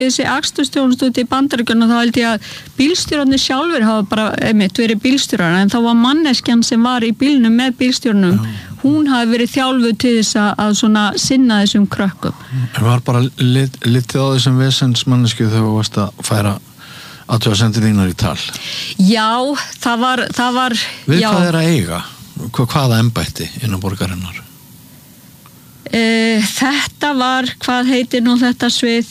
þessi akstursþjónustu út í Bandaríkjunum, þá held ég að bílstjórarnir sjálfur hafa bara verið bílstjórar, en þá var manneskjan sem var í bílnum með bílstjórnum, hún hafi verið þjálfuð til þess að svona sinna þessum krökkum. En var bara litið á þessum vesensmannesku þegar þú varst að færa athugasemdir þínar í tal? Já, það var Við hvað að eiga? Hvaða embætti innan borgarinnar? Þetta var, hvað heitir nú þetta svið?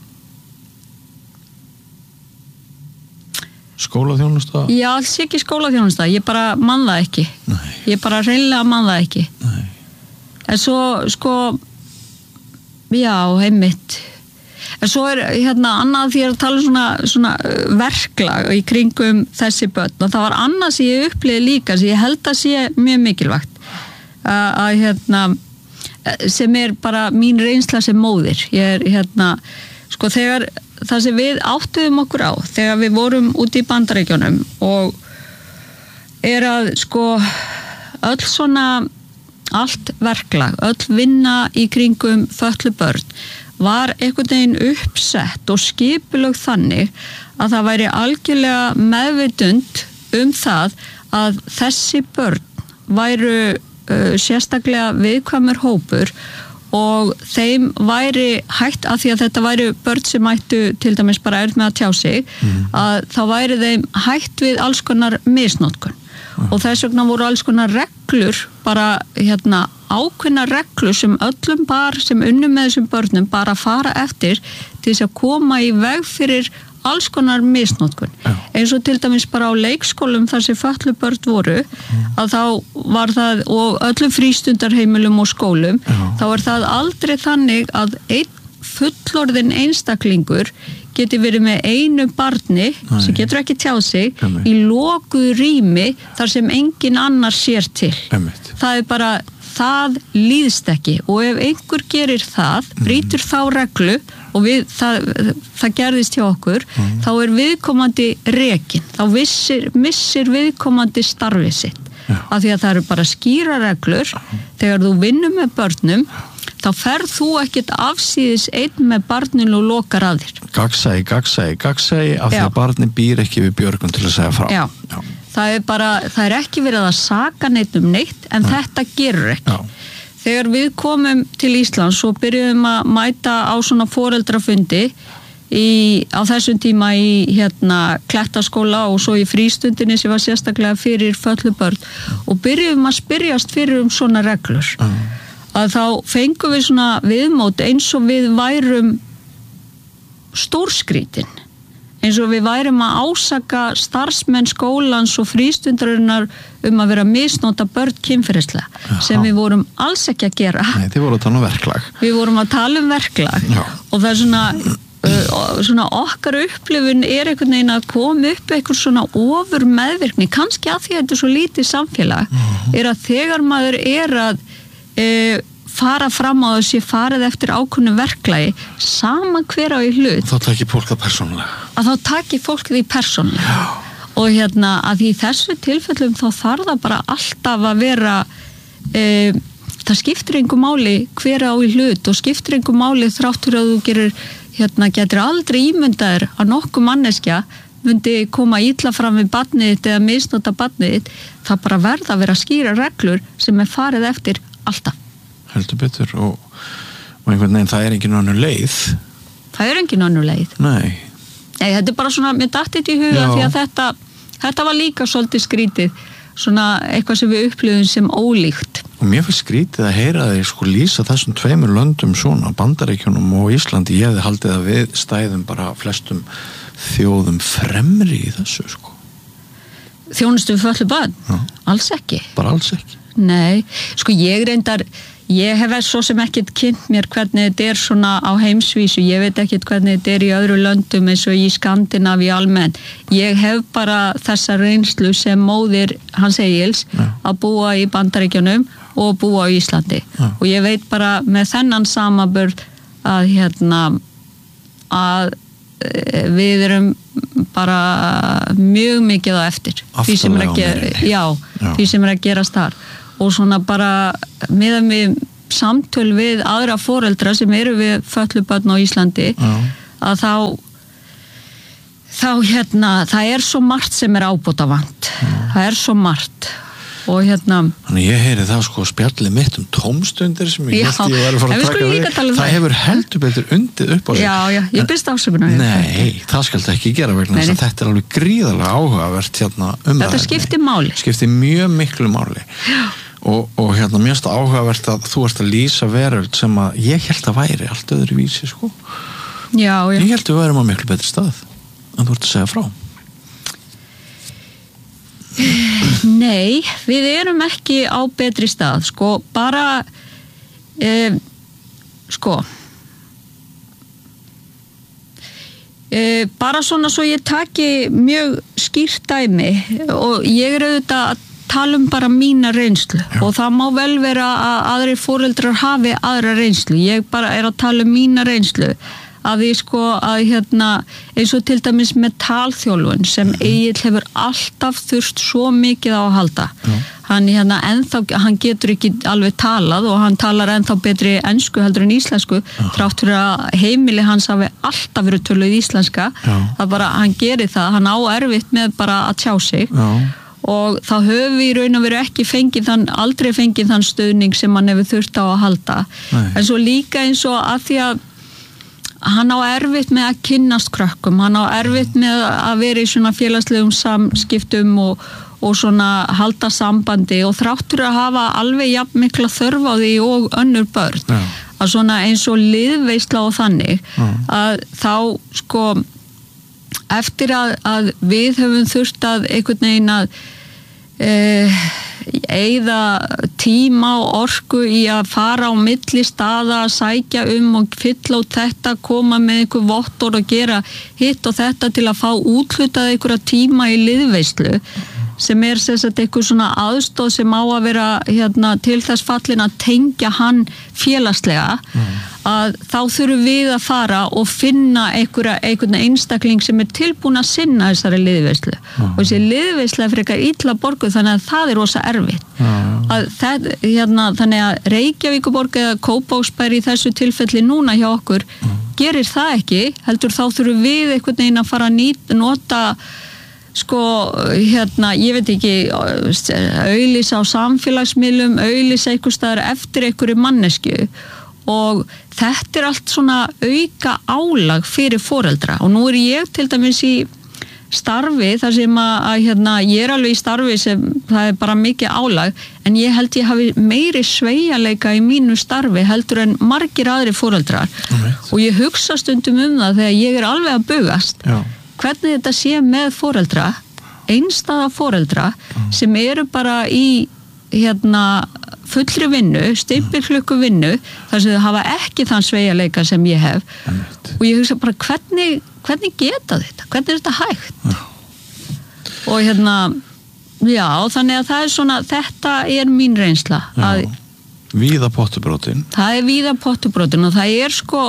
Skólaþjónusta? Já, alls ekki skólaþjónusta, ég bara man það ekki. Nei. Ég bara hreinlega man það ekki. Nei. En svo, já, einmitt. En svo annað því að tala svona verklag í kringum þessi börn, og það var annað sem ég upplifði líka, sem ég held að sé mjög mikilvægt, sem bara mín reynsla sem móðir. Ég þegar það sem við áttuðum okkur á þegar við vorum úti í Bandaríkjunum og að öll svona allt verklag, öll vinna í kringum fötlu börn var einhvern veginn uppsett og skipulögð þannig að það væri algjörlega meðvitund það að þessi börn væru sérstaklega viðkvæmur hópur og þeim væri hægt, af því að þetta væri börn sem mættu til dæmis bara erfitt með að tjá sig, að þá væri þeim hægt við alls konar misnotkun. Og þess vegna voru alls konar reglur, bara ákveðna reglur sem öllum sem unnum með þessum börnum bara fara eftir til þess að koma í veg fyrir alls konar misnotkun. Eins og til dæmis bara á leikskólum þar sem fötluð börn voru, að þá var það, og öllum frístundarheimilum og skólum, þá er það aldrei þannig að einn fullorðinn einstaklingur geti verið með einu barni sem getur ekki tjáð sig í lokuðu rými þar sem engin annar sér til. Það er bara, það líðst ekki, og ef einhver gerir það, brýtur þá reglu, og það gerðist hjá okkur, þá er viðkomandi rekinn, þá missir viðkomandi starfið sitt, af því að það eru bara skýra reglur. Þegar þú vinnur með börnum, þá ferð þú ekkert afsíðis einn með barninu og lokar að þér. Gagnsæi, af því að barni býr ekki við björgun til að segja frá. Já. Það er ekki verið að saka neitt neitt, en þetta gerur ekki. Þegar við komum til Íslands og byrjuðum að mæta á svona foreldrafundi á þessum tíma í Klettaskóla og svo í frístundinni sem var sérstaklega fyrir fötluð börn, og byrjuðum að spyrjast fyrir svona reglur. Að þá fengum við svona viðmót eins og við værum stórskrítin, eins og við værum að ásaka starfsmenn skólans og frístundarinnar að vera að misnota börn kynferðislega, sem við vorum alls ekki að gera. Nei, þið voru að tala um verklag. Við vorum að tala um verklag. Og það er svona okkar upplifun einhvern veginn að koma upp eitthvað svona ofur meðvirkni, kannski að því að þetta er svo lítið samfélag, að þegar maður að fara fram á þessi farið eftir ákveðnu verklagi, sama hver á í hlut, þá taki fólk það persónulega. Að þá taki fólk því persónulega. Og að í þessu tilfellum þá þarf það bara alltaf að vera, það skiptir engu máli hver á í hlut, og skiptir engu máli þráttur að þú getur aldrei ímyndaðir að nokkuð manneskja myndi koma illa fram við barnið þitt eða misnota barnið þitt. Það bara verða að vera skýra reglur sem farið eftir alltaf. Heldur betur, og einhvern veginn það engin önnur leið. Það engin önnur leið. Nei, þetta er bara svona, mér datt þetta í huga því að þetta var líka svolítið skrítið, svona eitthvað sem við upplifum sem ólíkt. Og mér finnst skrítið að heyra þig lýsa þessum tveimur löndum svona, Bandaríkjunum og Íslandi. Ég hefði haldið að við stæðum bara flestum þjóðum fremri í þessu, Þjónustu við fötluð börn? Alls ekki. Bara alls ekki? Nei, ég hef svo sem ekkert kynnt mér hvernig þetta svona á heimsvísu, ég veit ekkert hvernig þetta í öðru löndum eins og í Skandinavíu almennt. Ég hef bara þessa reynslu sem móðir Hans Egils að búa í Bandaríkjunum og búa á Íslandi. Og ég veit bara með þennan samanburð að við erum bara mjög mikið á eftir því sem að gerast þar. Og svona bara með samtöl við aðra foreldra sem eru við fötluð börn á Íslandi, að þá það svo margt sem ábótavant. Það svo margt. Og Þannig ég heyri það sko spjallið mitt tómstundir sem ég held ég var að fara að taka við. Það hefur heldur betur undið upp á sig. Já, ég byrst ásökunar. Nei, það skal það ekki gera vegna þess að þetta alveg gríðarlega áhugavert umræðefni. Þetta skiptir máli. Skiptir mjög miklu máli. Og mér finnst áhugavert að þú ert að lýsa veröld sem að ég held að væri allt öðru vísi sko. Já. Ég held við værum á miklu betri stað en þú ert að segja frá. Nei, við erum ekki á betri stað, sko, bara bara svona svo ég taki mjög skýrt dæmi og ég auðvitað að tala bara mína reynslu. Já. Og það má vel vera að aðrir foreldrar hafi aðra reynslu, ég bara að tala mína reynslu að því sko að eins og til dæmis með talþjálfun sem Egill hefur alltaf þurft svo mikið á að halda. Hann hann getur ekki alveg talað og hann talar ennþá betri ensku heldur en íslensku þrátt fyrir að heimili hans hafi alltaf verið töluð íslenska. Það bara, hann gerir það, hann á erfitt með bara að tjá sig. Og þá höfum við í raun og veru ekki aldrei fengið þann stuðning sem hann hefur þurft á að halda. En svo líka eins og að því að hann á erfitt með að kynnast krökkum, hann á erfitt með að vera í svona félagslegum samskiptum og svona halda sambandi og þráttur að hafa alveg jafn mikla þörf á því og önnur börn. Að svona eins og liðveisla og þannig að þá sko eftir að við höfum þurft að einhvern veginn að eyða tíma og orku í að fara á milli staða að sækja og fylla út þetta, koma með einhver vottor og gera hitt og þetta til að fá úthlutað einhverja tíma í liðveislu sem sem sagt eitthvað svona aðstoð sem á að vera til þess fallin að tengja hann félagslega að þá þurfum við að fara og finna einhvern einstakling sem tilbúin að sinna þessari liðveislu og þessi liðveisla frekar illa borguð þannig að það rosa erfitt að þannig að Reykjavíkurborg eða Kópavogsbær í þessu tilfelli núna hjá okkur gerir það ekki, heldur þá þurfum við einhvern veginn að fara að nota sko, ég veit ekki auglýsa á samfélagsmiðlum, auglýsa einhvers staðar eftir einhverju mannesku og þetta allt svona auka álag fyrir foreldra og nú ég til dæmis í starfi þar sem að ég alveg í starfi sem það bara mikið álag en ég held ég hafi meiri sveigjanleika í mínu starfi heldur en margir aðri foreldrar og ég hugsa stundum það þegar ég alveg að bugast hvernig þetta sé með foreldra einstæða foreldra sem bara í fullri vinnu, stimpilklukku vinnu þar sem þau hafa ekki þann sveigjanleika sem ég hef og ég hugsa bara hvernig geta þetta? Hvernig þetta hægt? Og já, þannig að það svona, þetta mín reynsla. Víða pottubrotin. Það víða pottubrotin og það sko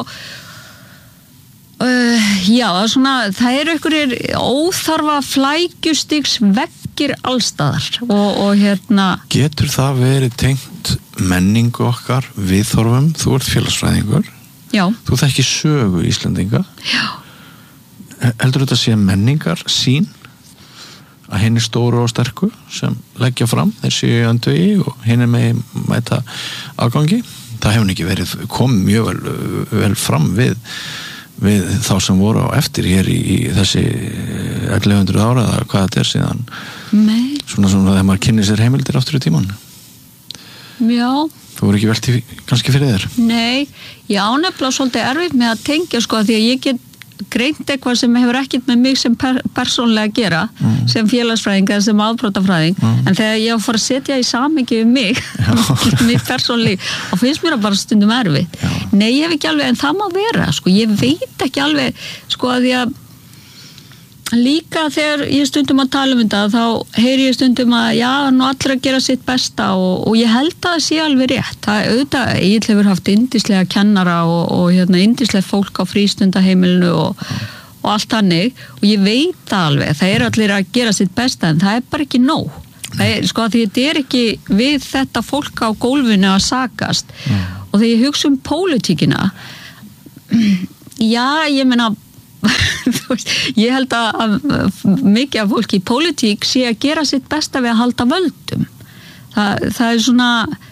já, það einhverjir óþarfa flækjustigs veggir allstaðar og Getur það verið tengt menningu okkar, viðhorfum, þú ert félagsfræðingur Já. Þú þekkir sögu Íslendinga Já. Heldur þetta sé menningar sín að henni stóru og sterku sem leggja fram, þeir séu öndvegi og henni með mæta afgangi það hefur ekki verið komið mjög vel fram við þá sem voru á eftir hér í þessi 1100 ára eða hvað þetta síðan svona þegar maður kynni sér heimildir aftur í tíman Já Þú voru ekki velti kannski fyrir þér? Nei, já nefnilega svolítið erfitt með að tengja sko því að ég get greint eitthvað sem hefur ekkert með mig sem persónlega að gera sem félagsfræðing eða sem afbrotafræðing en þegar ég fór að setja í samhengi við mig mig persónlega og finnst mér að bara stundum erfitt Nei, ég hef ekki alveg, en það má vera sko, ég veit ekki alveg sko að ég líka þegar ég stundum að tala þetta þá heyri ég stundum að já, nú allir að gera sitt besta og ég held að það sé alveg rétt það auðvitað, ég hefur haft yndislega kennara og yndislega fólk á frístundaheimilinu og allt hannig og ég veit það alveg, það allir að gera sitt besta en það bara ekki nóg það sko að þetta ekki við þetta fólk á gólfinu að sakast og þegar ég hugsa pólitíkina Já, ég meina ég held að mikið af fólki í pólitík sé að gera sitt besta við að halda völdum. Það er svona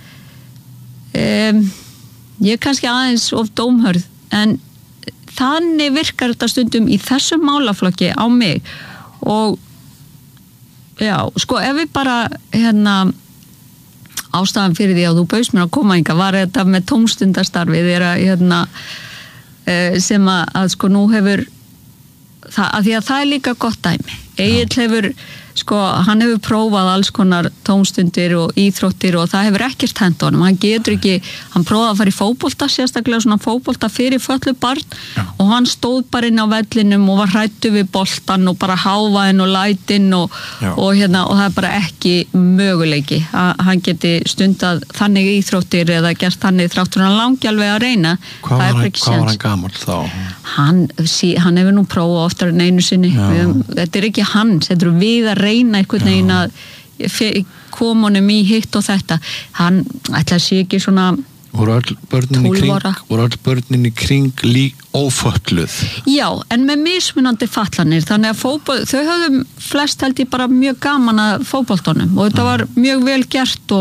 ég er kannski aðeins of dómhörð, en þannig virkar þetta stundum í þessum málaflokki á mig. Og já, sko, ef við bara ástæðan fyrir því að þú bauðst mér að koma hingað var þetta með tómstundastarfið sem að sko nú hefur það, að því að það er líka gott dæmi. Egill hefur, sko, hann hefur prófað alls konar tómstundir og íþróttir og það hefur ekkert hent honum. Hann getur ekki, hann prófaði að fara í fótbolta, sérstaklega svona fótbolta fyrir fötluð barn og hann stóð bara inn á vellinum og var hræddur við boltan og bara háfaðinn og lætinn og það er bara ekki möguleiki að hann geti stundað þannig íþróttir eða gert þannig þráttur hann langi alveg að reyna. Hvað var hann gamall þá? Hann hefur nú prófað oftar en einu sinni. Þetta er ekki hann, þetta eru við að reyna einhvern veginn að koma honum í hitt og þetta. Hann ætla að sé ekki svona voru öll börnin í kring ófötluð? Já, en með mismunandi fatlanir, þannig að þau höfðum flest held ég bara mjög gaman að fótboltanum og þetta var mjög vel gert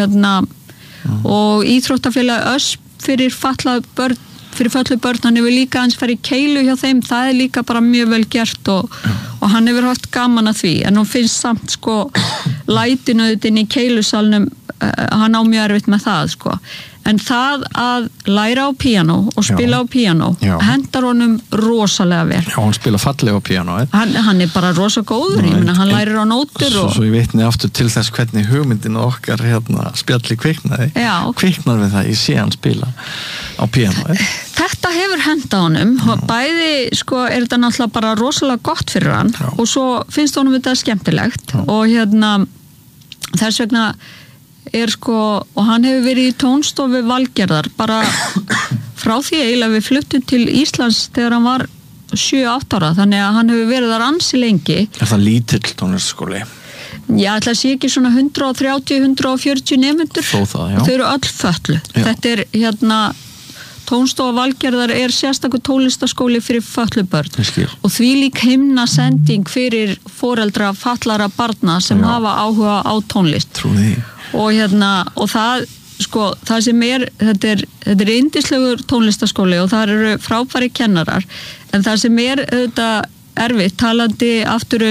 og íþróttafélag Ösp fyrir fötluð börn, hann hefur líka hans farið í keilu hjá þeim, það er líka bara mjög vel gert og hann hefur haft gaman að því, en hún finnst samt sko lætinu þetta inn í keilusalnum, hann á mjög erfitt með það sko, en það að læra á píanó og spila á píanó hendar honum rosalega vel. Já, hann spila fallega á píanó. Hann er bara rosa góður, ég meina, hann lærir á nótur Svo ég vitni aftur til þess hvernig hugmyndin okkar spjalli kviknaði. Kviknar við það, ég sé hann spila á píanó. Þetta hefur hendað honum, bæði sko er þetta náttúrulega bara rosalega gott fyrir hann og svo finnst honum þetta skemmtilegt og þess vegna er sko, og hann hefur verið í tónstofu Valgerðar bara frá því eiginlega við fluttum til Íslands þegar hann var 7-8 ára, þannig að hann hefur verið þar ansi lengi. Er það lítill tónlistaskóli? Já, ætla að sé ekki svona 130-140 nemendur. Þó það, já. Þau eru öll fötluð. Þetta er tónstofa Valgerðar er sérstakur tónlistaskóli fyrir fötluð börn og því lík himnasending fyrir foreldra fatlara barna sem hafa áhuga á tónlist. Trúi því. Og það sko, það sem þetta er yndislegur tónlistaskóli og það eru frábæri kennarar, en það sem auðvitað erfitt talandi aftur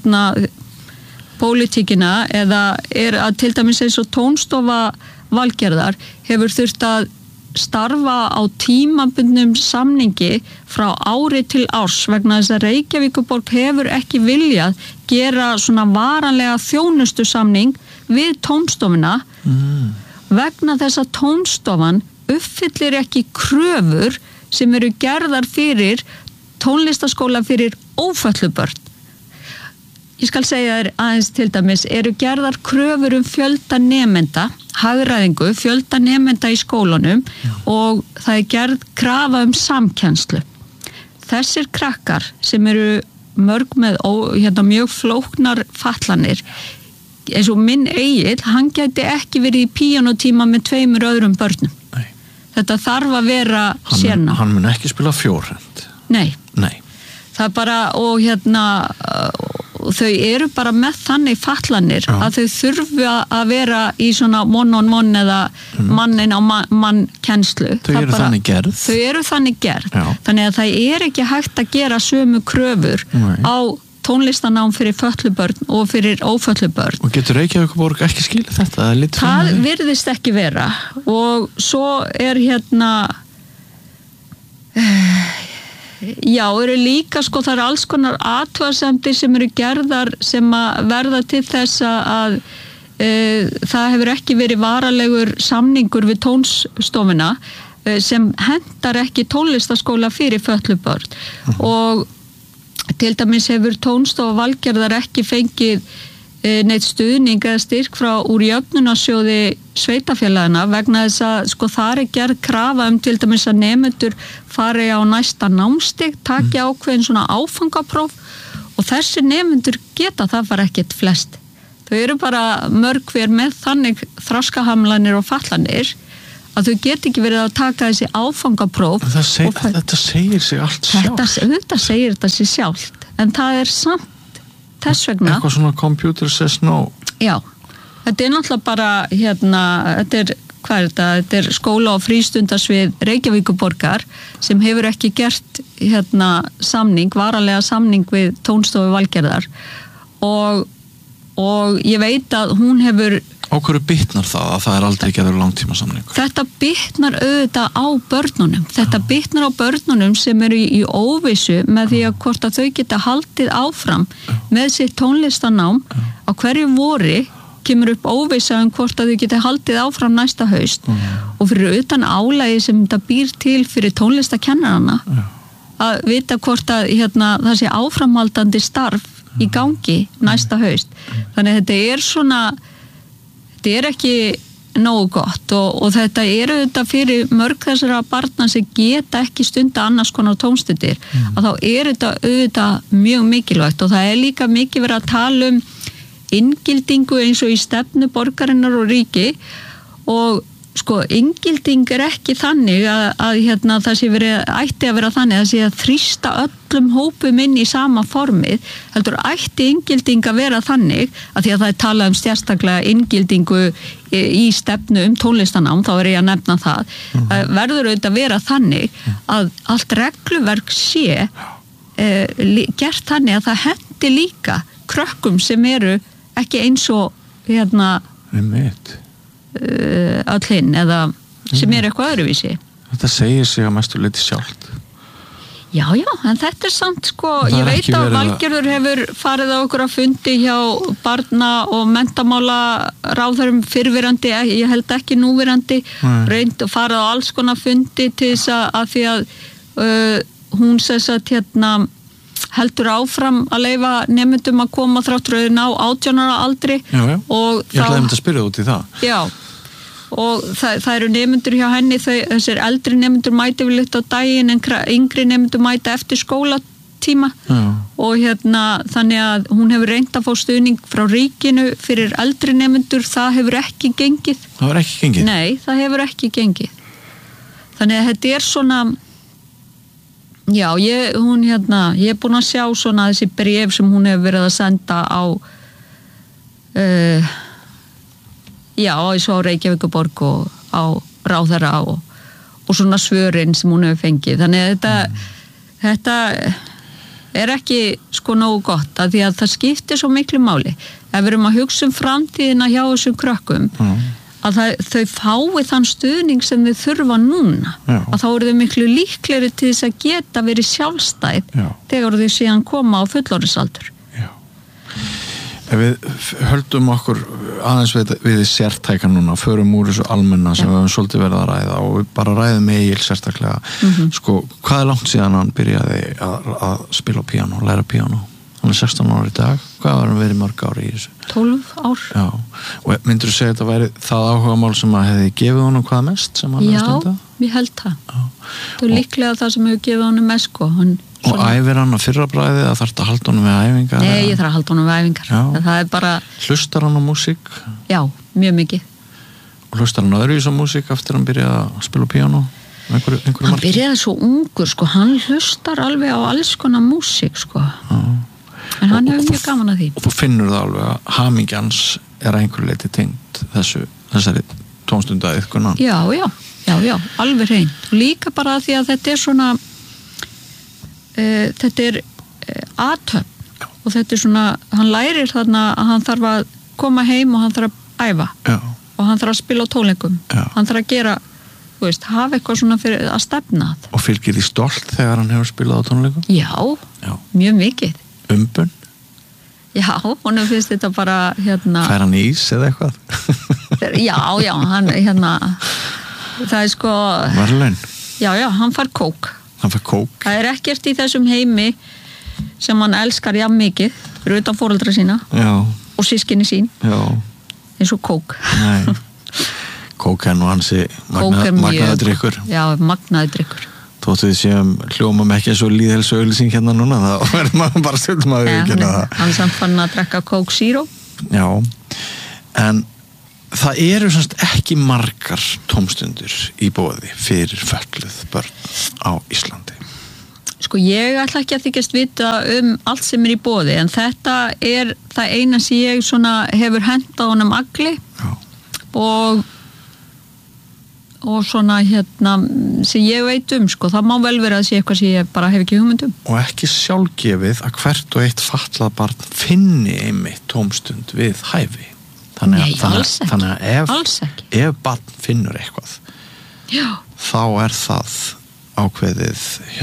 pólitíkina eða er að til dæmis eins og tónstofa Valgerðar hefur þurft að starfa á tímabundnum samningi frá ári til árs vegna þess að Reykjavíkurborg hefur ekki viljað gera svona varanlega þjónustu samning við tónstofuna vegna þess að tónstofan uppfyllir ekki kröfur sem eru gerðar fyrir tónlistaskóla fyrir ófötluð börn. Ég skal segja þér aðeins til dæmis, eru gerðar kröfur fjölda nemenda, hagræðingu, fjölda nemenda í skólanum og það er gerð krafa samkennslu. Þessir krakkar sem eru mörg með mjög flóknar fatlanir, eins og minn Egill, hann gæti ekki verið í píanótíma með 2 öðrum börnum. Nei. Þetta þarf að vera sérna. Hann mun ekki spila fjórhönd. Nei. Það er bara, og þau eru bara með þannig fatlanir að þau þurfa að vera í svona one-on-one eða mannin á mann kennslu. Þau eru þannig gerð. Þau eru þannig gerð. Þannig að það er ekki hægt að gera sömu kröfur á tónlistanám fyrir fötluð börn og fyrir ófötluð börn. Og getur Reykjavíkurborg ekki skilið þetta? Það virðist ekki vera og svo er eru líka sko, það eru alls konar athugasemdir sem eru gerðar sem að verða til þess að það hefur ekki verið varalegur samningur við tónstofuna sem hendar ekki tónlistaskóla fyrir fötluð börn og til dæmis hefur tónstofa Valgerðar ekki fengið neitt stuðning eða styrk úr jöfnunarsjóði sveitafélagana vegna þess að sko þar er gerð krafa til dæmis að nemendur fari á næsta námstig, taki ákveðin svona áfangapróf og þessi nemendur geta það bara ekkert flest. Þau eru bara mörg hver með þannig þroskahamlanir og fallanir að þau get ekki verið að taka þessi áfangapróf. Þetta segir sig allt sjálft. Þetta segir þetta sig sjálft, en það samt þess vegna. Eitthvað svona computer says no. Já, þetta náttúrulega bara, þetta skóla- og frístundasvið Reykjavíkurborgar sem hefur ekki gert varanlega samning við Tónstofu Valgerðar og ég veit að hún hefur. Á hverju bitnar það að það aldrei gerður langtíma samningur? Þetta bitnar auðvitað á börnunum. Þetta bitnar á börnunum sem eru í óvissu með því að hvort að þau geta haldið áfram með sitt tónlistanám á hverju vori kemur upp óvissa hvort að þau geta haldið áfram næsta haust og fyrir utan álagi sem þetta býr til fyrir tónlistakennarana að vita hvort að það sé áframhaldandi starf í gangi næsta haust. Þannig að þetta ekki nógu gott og þetta þetta fyrir mörg þessara barna sem geta ekki stunda annars konar tónstundir að þá þetta auðvitað mjög mikilvægt og það líka mikið verið að tala inngildingu eins og í stefnu borgarinnar og ríki og sko inngilding ekki þannig að það sé ætti að vera þannig að það sé að þrýsta öllum hópum inn í sama formið, heldur ætti inngilding að vera þannig að því að það talað sérstaklega inngildingu í stefnu tónlistanám, þá ég að nefna það, verður auðvitað að vera þannig að allt regluverk sé gert þannig að það hendi líka krökkum sem eru ekki eins og öll hinn eða sem eitthvað öðruvísi. Þetta segir sig að mestu leyti sjálft. Já, en þetta samt ég veit að Valgerður hefur farið á okkur að fundi hjá barna- og menntamálaráðherrum fyrrverandi, ég held ekki núverandi, reynd og farið á alls konar fundi til þess að því að hún heldur áfram að leyfa nemendum að koma þráttur að ná 18 ára aldri. Já. Og ég ætlaði að spyrja út í það. Já, og það eru nemendur hjá henni, þessir eldri nemendur mæti við litt á daginn en yngri nemendur mæta eftir skólatíma. Já. Og þannig að hún hefur reynt að fá stuðning frá ríkinu fyrir eldri nemendur, það hefur ekki gengið. Það hefur ekki gengið? Nei, það hefur ekki gengið. Þannig að þetta svona. Já, hún ég búin að sjá svona þessi bréf sem hún hefur verið að senda á svo á Reykjavíkurborg og á ráðherra og svona svörin sem hún hefur fengið. Þannig að þetta ekki nógu gott að því að það skiptir svo miklu máli. Ef við erum að hugsa framtíðina hjá þessum krökkum að þau fái þann stuðning sem þau þurfa núna. Já. Að þá eru þau miklu líklegri til þess að geta verið sjálfstæð þegar þau síðan koma á fullorðinsaldur. Já. Ef við höldum okkur aðeins við sértæka núna, förum úr þessu almenna sem við höfum svolítið verið að ræða og við bara ræðum Egil sérstaklega. Hvað langt síðan hann byrjaði að spila píanó, læra píanó? Hann 16 ára í dag. Hvað var hann verið mörg ári í þessu? 12 ár. Já. Og myndur þú segja að þetta væri það áhugamál sem að hefði gefið honum hvað mest sem hann hefði stundað? Já, ég held það. Það er líklega það sem hefur gefið honum mest Og æfir hann að fyrra bragði að þarf að halda honum við æfingar? Nei, ég þarf að halda honum við æfingar. Það bara. Hlustar hann á músík? Já, mjög mikið. Og hlustar hann öðruvísi á músík eftir hann byrjaði að spila píanó? Hann byrjaði svo ungur, hann hlustar alveg á alls konar músík, En hann hefur mjög gaman að því. Og þú finnur það alveg að hamingjans að einhverju leyti tengt þessari tónstundaiðkunan. Já, alveg hrein. Og líka bara því að þetta svona þetta athöfn og þetta svona, hann lærir þarna að hann þarf að koma heim og hann þarf að æfa. Já. Og hann þarf að spila á tónleikum. Já. Hann þarf að gera, hafa eitthvað svona fyrir að stefna. Og fylgir því stolt þegar hann hefur spilað á tónleikum? Já. Mjög mikið. Umbun? Já, honum finnst þetta bara Fær hann ís eða eitthvað? Já, hann það Verðlaun? Já, hann fær kók. Hann fær kók? Það ekkert í þessum heimi sem hann elskar jafn mikið fyrir utan foreldra sína. Já. Og systkini sín. Já. Eins og kók. Nei. Kók nú hansi magnaður drykkur. Já, magnaður drykkur. Þóttu við séum hljómum ekki eins og lýðheilsuauglýsing hérna núna, þá verður maður bara stundum að viðurkenna það. Hann samt fann að drekka Coke Zero. Já, en það eru semst ekki margar tómstundir í boði fyrir fötluð börn á Íslandi. Sko ég ætla ekki að þykjast vita allt sem í boði, en þetta það eina sem ég svona hefur hentað honum agli. Já. Og svona sem ég veit sko, það má vel vera að sé eitthvað sem ég bara hef ekki hugmynd Og ekki sjálfgefið að hvert og eitt fatlað barn finni einmitt tómstund við hæfi. Þannig að ef barn finnur eitthvað, já, þá það ákveðið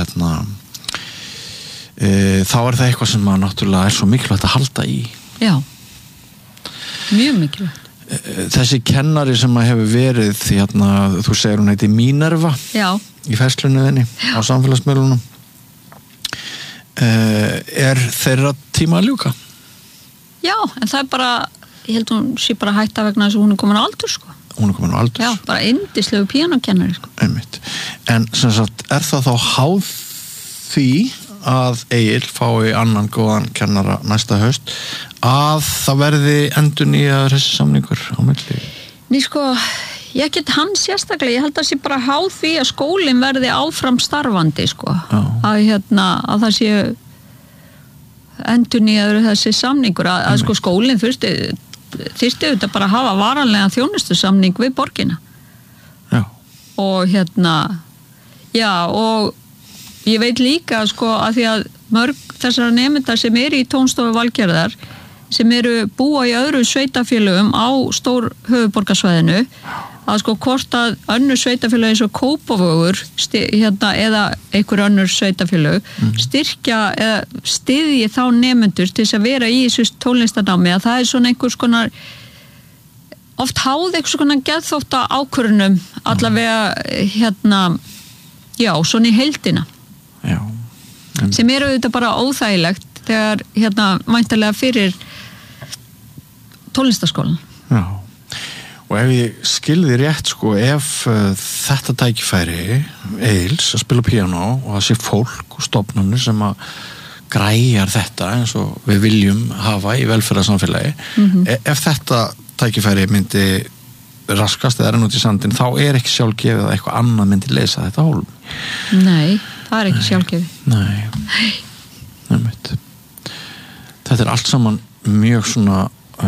þá það eitthvað sem maður náttúrulega svo mikilvægt að halda í. Já, mjög mikilvægt. Þessi kennari sem hefur verið þú segir hún heiti Mínerva, já, í færslunni þinni á samfélagsmiðlunum, þeirra tíma að ljúka? Já, en það bara, ég held hún sé bara hætta vegna þess að hún komin á aldur sko. Hún komin á aldur? Já, bara yndislegu píanókennari sko. Einmitt. En sem sagt, það þá háð því að Egill fái annan góðan kennara næsta haust að það verði endurnýjaður þessi samningur á milli? Nei sko, ég get hann sérstaklega, ég held að sé bara háð því að skólinn verði áfram starfandi sko. Að það sé endurnýjaður þessi samningur að sko skólinn þyrfti auðvitað bara að hafa varanlega þjónustusamning við borgina. Já. Og já, og ég veit líka sko að því að mörg þessara nemendar sem í tónstofu Valgerðar sem búa í öðru sveitafélögum á stór höfuðborgarsvæðinu, að sko hvort að önnur sveitafélög eins og Kópavogur eða einhver önnur sveitafélög styrkja eða styðji þá nemendur til þess að vera í þessu tónlistarnámi, að það svona einhvers konar oft háð einhvers konar geðþótta ákvörðunum allavega já, svona í heildina. Já. Sem auðvitað bara óþægilegt þegar væntanlega fyrir tónlistarskólan. Já. Og ef ég skilði rétt sko, ef þetta tækifæri Egils að spila píanó og það sé fólk og stofnanir sem að græjar þetta eins og við viljum hafa í velferðarsamfélagi, ef þetta tækifæri myndi raskast eða út í sandin, þá ekki sjálfgefið að eitthvað annað myndi leysa þetta hólm. Nei, það ekki sjálfgefið. Nei. Þetta allt saman mjög svona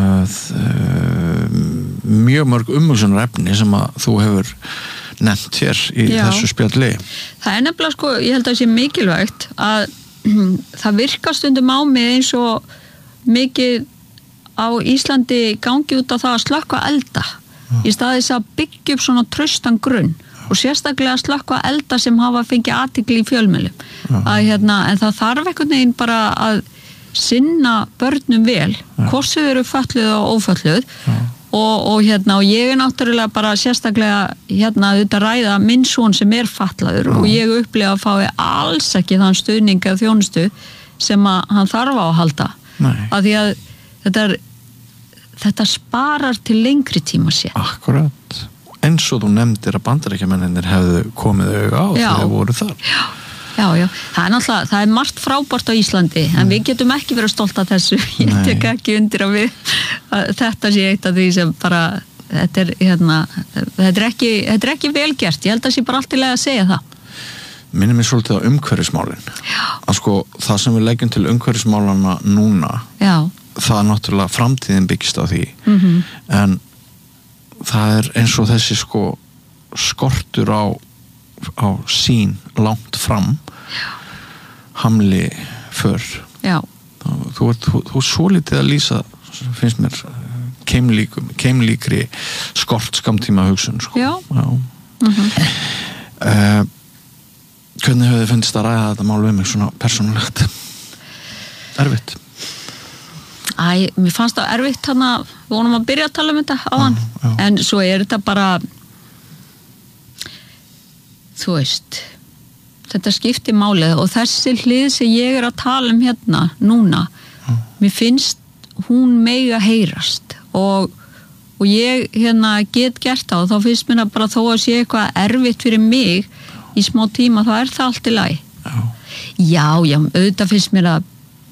mjög mörg umhugsunarefni sem að þú hefur nefnt hér í þessu spjalli. Það nefnilega sko, ég held að það sé mikilvægt að það virkar stundum á mig eins og mikið á Íslandi gangi út á það að slökkva elda í staðis að byggja upp svona traustan grunn og sérstaklega að slökkva elda sem hafa fengið athygli í fjölmiðlum. En það þarf einhvern veginn bara að sinna börnum vel, hvort sem þau fötluð og ófötluð og ég náttúrulega bara sérstaklega auðvitað ræða minn son sem fatlaður og ég upplifa að fái alls ekki þann stuðning eða þjónustu sem að hann þarf á að halda. Að því að þetta sparar til lengri tíma sér. Akkurat. Eins og þú nefndir að Bandaríkjamennir hefðu komið auga á þegar þau voru þar. Já, það er margt frábært á Íslandi, en við getum ekki verið stolt af þessu. Ég tek ekki undir að þetta sé eitt af því sem bara, þetta er ekki vel gert. Ég held að sé bara allt í lagi að segja það. Minnir mig svolítið á umhverfismálin. Að sko, það sem við leggjum til umhverfismálana núna, það náttúrulega framtíðin byggist á því. En það eins og þessi sko skortur á sín langt fram hamli för. Þú svo litið að lýsa, finnst mér, keimlíkri skort skamtíma hugsun sko. Hvernig hefur þið finnst að ræða þetta mál við mig svona persónulegt? Erfitt? Mér fannst það erfitt við vonum að byrja að tala um þetta áðan, en svo þetta bara þú veist, þetta skiptir málið og þessi hlið sem ég að tala um hérna núna, mér finnst hún mega heyrast og ég get gert það og þá finnst mér bara þó að sé eitthvað erfitt fyrir mig í smá tíma, þá það allt í lagi. Já, auðvitað finnst mér að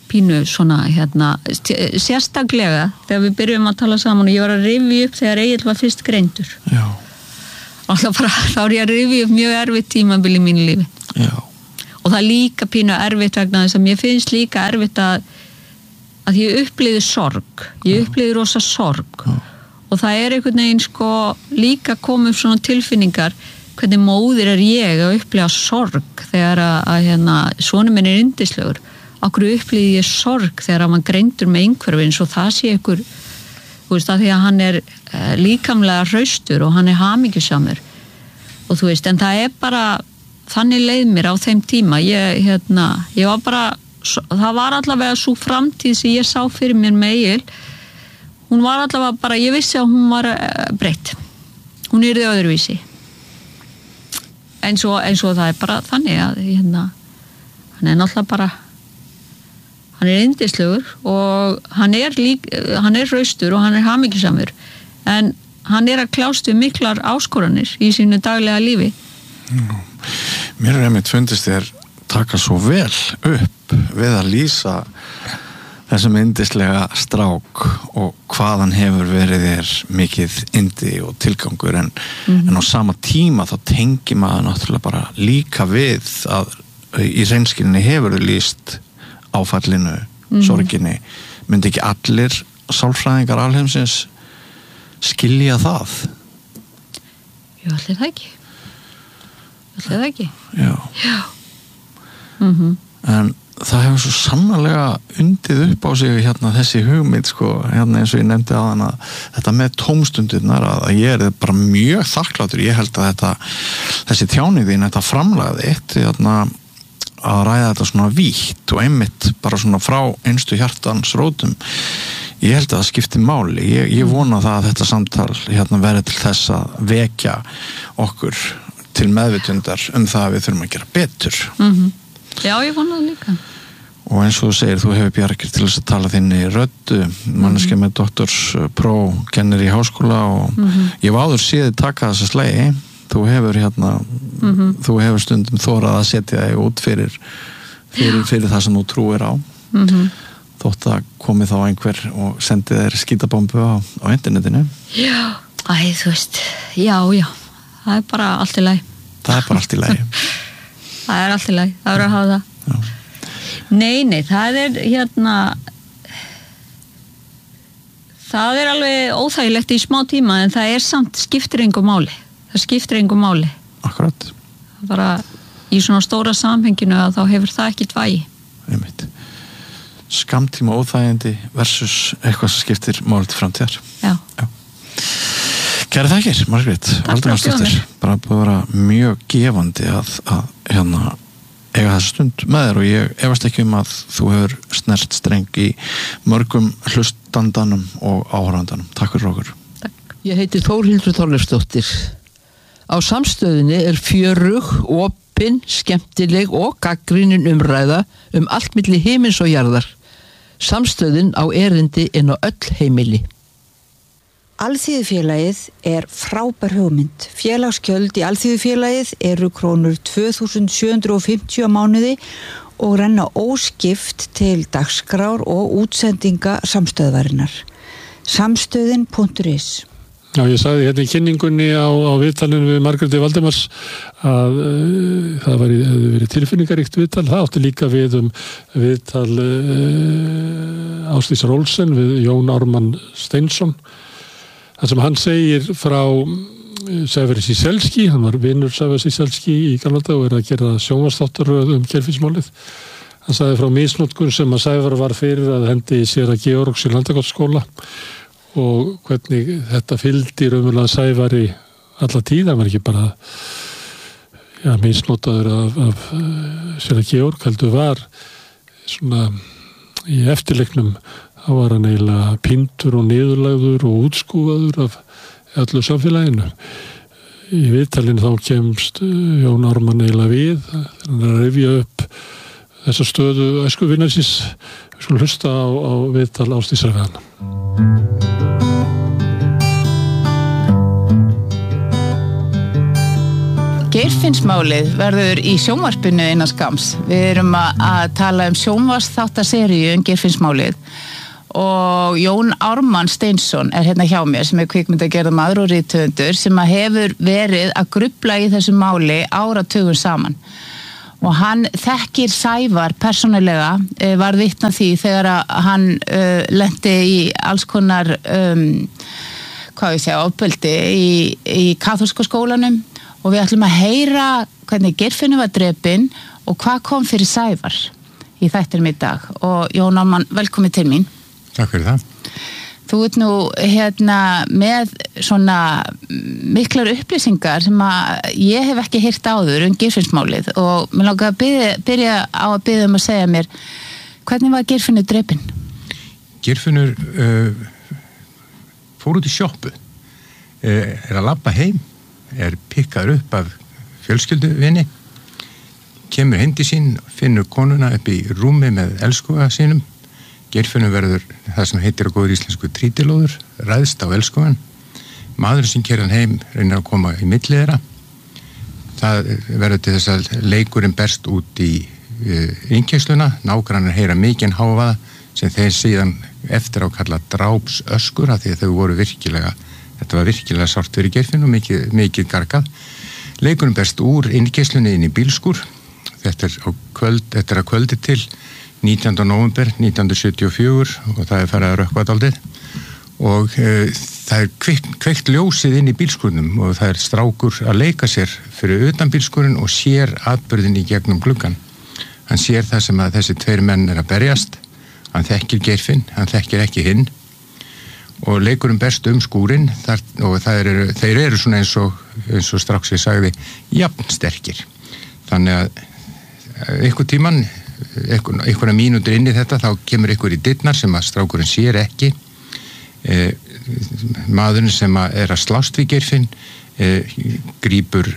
pínu svona sérstaklega þegar við byrjum að tala saman og ég var að rifja upp þegar Egill var fyrst greindur. Já. Alltaf bara, þá ég að rifja upp mjög erfitt tímabil í mínu lífi. Já. Og það líka pínu erfitt vegna þess að mér finnst líka erfitt að ég upplýði sorg. Ég upplýði rosa sorg. Já. Og það einhvern veginn líka komið svona tilfinningar hvernig móðir ég að upplifa sorg þegar að sonur minn yndislegur. Okkur upplýði ég sorg þegar að maður greindur með einhverju eins og það sé ykkur, þú veist, að því að hann líkamlega hraustur og hann hamingjusamur. Og þú veist, en það bara, þannig leið mér á þeim tíma. Ég var bara, það var allavega svo framtíð sem ég sá fyrir mér með Egill. Hún var allavega bara, ég vissi að hún var breytt. Hún yrði öðruvísi. Eins og það bara þannig að hann náttúrulega bara, hann yndislegur og hann hraustur og hann hamingjusamur. En hann að kljást við miklar áskoranir í sínu daglega lífi. Mér einmitt fundist þér taka svo vel upp við að lýsa þessum yndislega strák og hvaðan hefur verið þér mikið yndi og tilgangur en á sama tíma þá tengi maður náttúrulega bara líka við að í reynskilni hefur þau lýst áfallinu, sorginni. Myndi ekki allir sálfræðingar alheimsins skilja það? Jú, allir það ekki. Allir það ekki. Já. En það hefur svo sannarlega undið upp á sig þessi hugmynd eins og ég nefndi áðan að þetta með tómstundirnar að ég bara mjög þakklátur. Ég held að þessi tjáning þín, þetta framlag þitt að ræða þetta svona vítt og einmitt bara svona frá einstu hjartans rótum, ég held að það skipti máli. Ég vona það að þetta samtal verði til þess að vekja okkur til meðvitundar það að við þurfum að gera betur. Já, ég vona það líka. Og eins og þú segir, þú hefur Bjarkir til þess að tala þinni röddu, manneskja með doktorspróf, kennir í háskóla og ég hef áður séð taka þessa slagi. Þú hefur þú hefur stundum þórað að setja þig út fyrir það sem þú trúir á. Þótt að komi þá einhver og sendi þér skítabombu á internetinu. Já, þú veist, já, það bara allt í lagi. Það bara allt í lagi. Það allt í lagi, það að hafa það. Já. Nei, það það alveg óþægilegt í smá tíma en það samt skiptir engu máli. Það skiptir engu máli. Akkurat. Bara í svona stóra samhenginu að þá hefur það ekkert vægi. Einmitt. Skammtíma óþægindi versus eitthvað sem skiptir máli til framtíðar. Já. Kæra þakkir, Margrét Valdimarsdóttir. Bara búið að vera mjög gefandi að eiga þessa stund með þér og ég efast ekki að þú hefur snert streng í mörgum hlustandanum og áhorfandanum. Takk fyrir okkur. Takk. Ég heiti Þórhildur Þorleifsdóttir. Á Samstöðinni fjörug, opin, skemmtileg og gagnrýnin umræða allt milli himins og jarðar. Samstöðin á erindi inn á öll heimili. Alþýðufélagið frábær hugmynd. Félagsgjöld í Alþýðufélagið eru krónur 2.750 á mánuði og renna óskipt til dagskrár og útsendinga samstöðvarinnar. Samstöðin.is. Já, ég sagði hérna í kynningunni á viðtalinu við Margréti Valdimars að það hefði verið tilfinningaríkt viðtal. Það átti líka við viðtal Ásdísar Olsen við Jón Ármann Steinsson. Það sem hann segir frá Sævari Síselski, hann var vinur Sævari Síselski í gamla daga og að gera sjónvarpsþáttaröð Geirfinnsmálið. Hann sagði frá misnotkun sem að Sævar var fyrir að hendi sér að Georgs í Landakotsskóla og hvernig þetta fylgdi raunverulega Sævari alla tíð. Hann var ekki bara misnotaður af sér að Georg, heldur var svona í eftirleiknum. Þá var hann eiginlega píntur og niðurlagður og útskúfaður af öllu samfélaginu. Í viðtalinu þá kemst Jón Ármann eiginlega við, hann að rifja upp þessa stöðu æskuvinnarsins. Við skulum hlusta á viðtal Ásdísar við hana. Geirfinnsmálið verður í sjónvarpinu innan skams. Við erum að tala sjónvarpsþáttaseríu Geirfinnsmálið og Jón Ármann Steinsson hérna hjá mér sem kvikmyndagerðarmaður og rithöfundur sem hefur verið að grufla í þessu máli áratugum saman. Og hann þekkir Sævar persónulega, var vitni að því þegar hann lenti í alls konar ofbeldi í kaþólska skólanum og við ætlum að heyra hvernig Geirfinnur var drepinn og hvað kom fyrir Sævar í þættinum í dag. Og Jón Ármann, velkomin til mín. Takk fyrir það. Þú ert nú með svona miklar upplýsingar sem að ég hef ekki heyrt áður Geirfinnsmálið og mér langar að byrja á að biðja að segja mér hvernig var Geirfinnur drepinn? Geirfinnur fór út í sjoppu, að labba heim, pikkaður upp af fjölskylduvinni, kemur heim til sín, finnur konuna upp í rúmi með elskuga sínum. Geirfinnur verður það sem heitir á góður íslensku trítilóður, ræðst á elskugan. Maðurinn sem keyrði hann heim reynir að koma í milli þeirra. Það verður til þess að leikurinn berst út í innkeysluna, nágrannar heyra mikinn hávaða sem þeir síðan eftir á kalla drápsöskur af því að þau voru þetta var virkilega sárt fyrir Geirfinn og mikið gargað. Leikurinn berst úr innkeyslunni inn í bílskúr. Þetta er að kvöldi til 19. nóvember 1974 og það farið að rökkva dálítið og það kveikt ljósið inn í bílskúrnum og það strákur að leika sér fyrir utan bílskúrin og sér atburðin í gegnum gluggan. Hann sér það sem að þessi tveir menn að berjast, hann þekkir Geirfinn, hann þekkir ekki hinn og leikurinn berst skúrin og þeir eru svona eins og strax ég sagði jafnsterkir. Þannig að einhverja mínútur inn í þetta þá kemur einhver í dyrnar sem að strákurinn sér ekki. Maðurinn sem að slást við Geirfinn grípur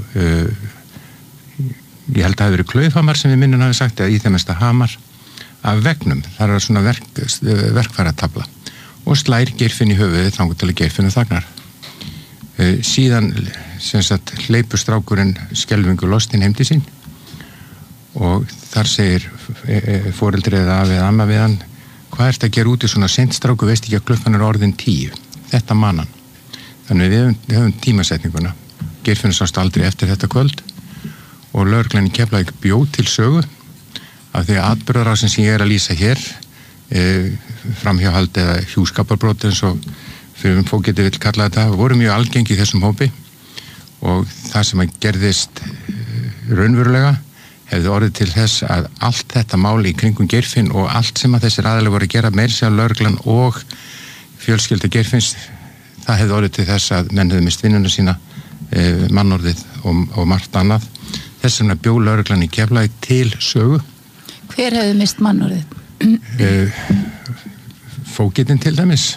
ég held að það hafi verið klaufhamar sem við minnum hafi sagt eða í þeim hamar af vegnum. Það svona verkfæratafla og slær Geirfinn í höfuðið þangað til að Geirfinnur þagnar. Síðan hleypur strákurinn skelfingu lostinn heim til sín og þar segir foreldri eða afi eða amma við hann hvað ertu að gera út í svona seint stráku, veist ekki að klukkan orðin 10. Þetta man hann. Þannig við höfum tímasetninguna. Geirfinnur sást aldrei eftir þetta kvöld og lögreglan í Keflavík bjó til sögu af því að atburðarásin sem ég að lýsa hér framhjáhald eða hjúskaparbrot eins og fyrir fólk geti vill kalla þetta voru mjög algengi í þessum hópi og það sem að gerðist raunverulega hefði orðið til þess að allt þetta máli í kringum Geirfinn og allt sem að þessir aðalega voru að gera meira sér lögreglan og fjölskylda Geirfinns það hefði orðið til þess að menn hefði mist vinnuna sína mannorðið og margt annað. Þess vegna bjó lögreglan í Keflavík til sögu. Hver hefði mist mannorðið? Fógetinn til dæmis.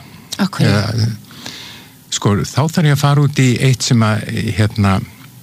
Þá þarf ég að fara út í eitt sem að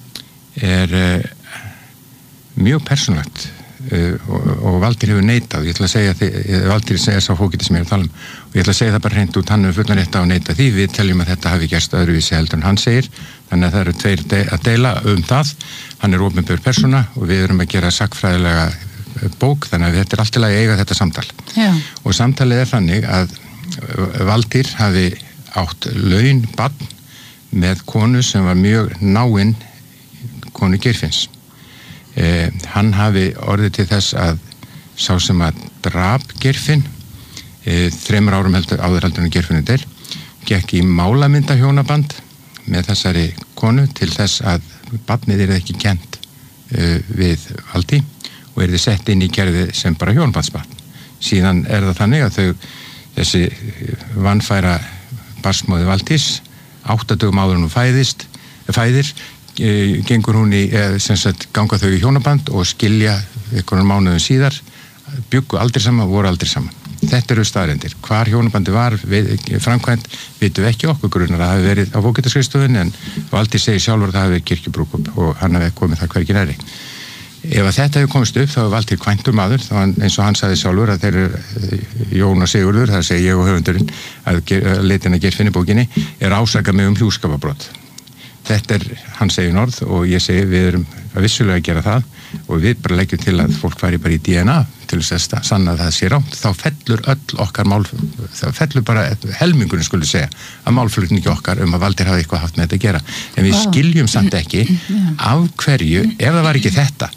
mjög persónulegt og Valtýr hefur neitað. Ég ætla að segja Valtýr segja sá fógetinn sem ég að tala og ég ætla að segja það bara hreint út, hann hefur fullan rétt á að neita því, við teljum að þetta hafi gerst öðruvísi heldur en hann segir, þannig að það eru tveir að deila það. Hann er opinber persóna og við erum að gera sagnfræðilega bók, þannig að þetta er allt til að eiga þetta samtal. Já. Og samtalið er þannig að Valtýr hafi átt laun barn með konu sem var mjög náinn konu Geirfinns. Hann hafi orðið til þess að sá sem að drap Geirfinn 3 árum áður heldur en Geirfinnur deyr, gekk í málamyndahjónaband með þessari konu til þess að barnið ekki kennt við Valtý og yrði sett inn í kerfið sem bara hjónabandsbarn. Síðan það þannig að þessi vanfæra barnsmóði Valtýs 8 dögum áður hún fæðir gengur hún ganga þau í hjónaband og skilja einhvern mánuðum síðar, bjuggu aldrei saman, voru aldrei saman. Þetta eru staðreyndir. Hvar hjónabandi var framkvæmt, vitum við ekki, okkur grunar að það hafi verið á bókitaskristofunni en Valtýr segir sjálfur að það hafi verið kirkjubrúðkaup og hann hafi komið það hvergi nærri. Ef að þetta hefur komist upp þá hefur Valtýr kvæntur maður, þá eins og hann sagði sjálfur að þeir Jón og Sigurður, það segi ég og höfundurinn að leitin að Geirfinn í bókinni ásakað mig hjúskaparbrot. þetta hann segir orð og ég segi við erum að vissulega að gera það og við bara leggjum til að fólk fari bara í DNA til þess að sanna að það sé rámt, þá fellur öll okkar það fellur bara helmingurinn skulle segja að málflutningi okkar að Valtýr hafi eitthvað haft með þetta að gera en við skiljum samt ekki af hverju, ef það var ekki þetta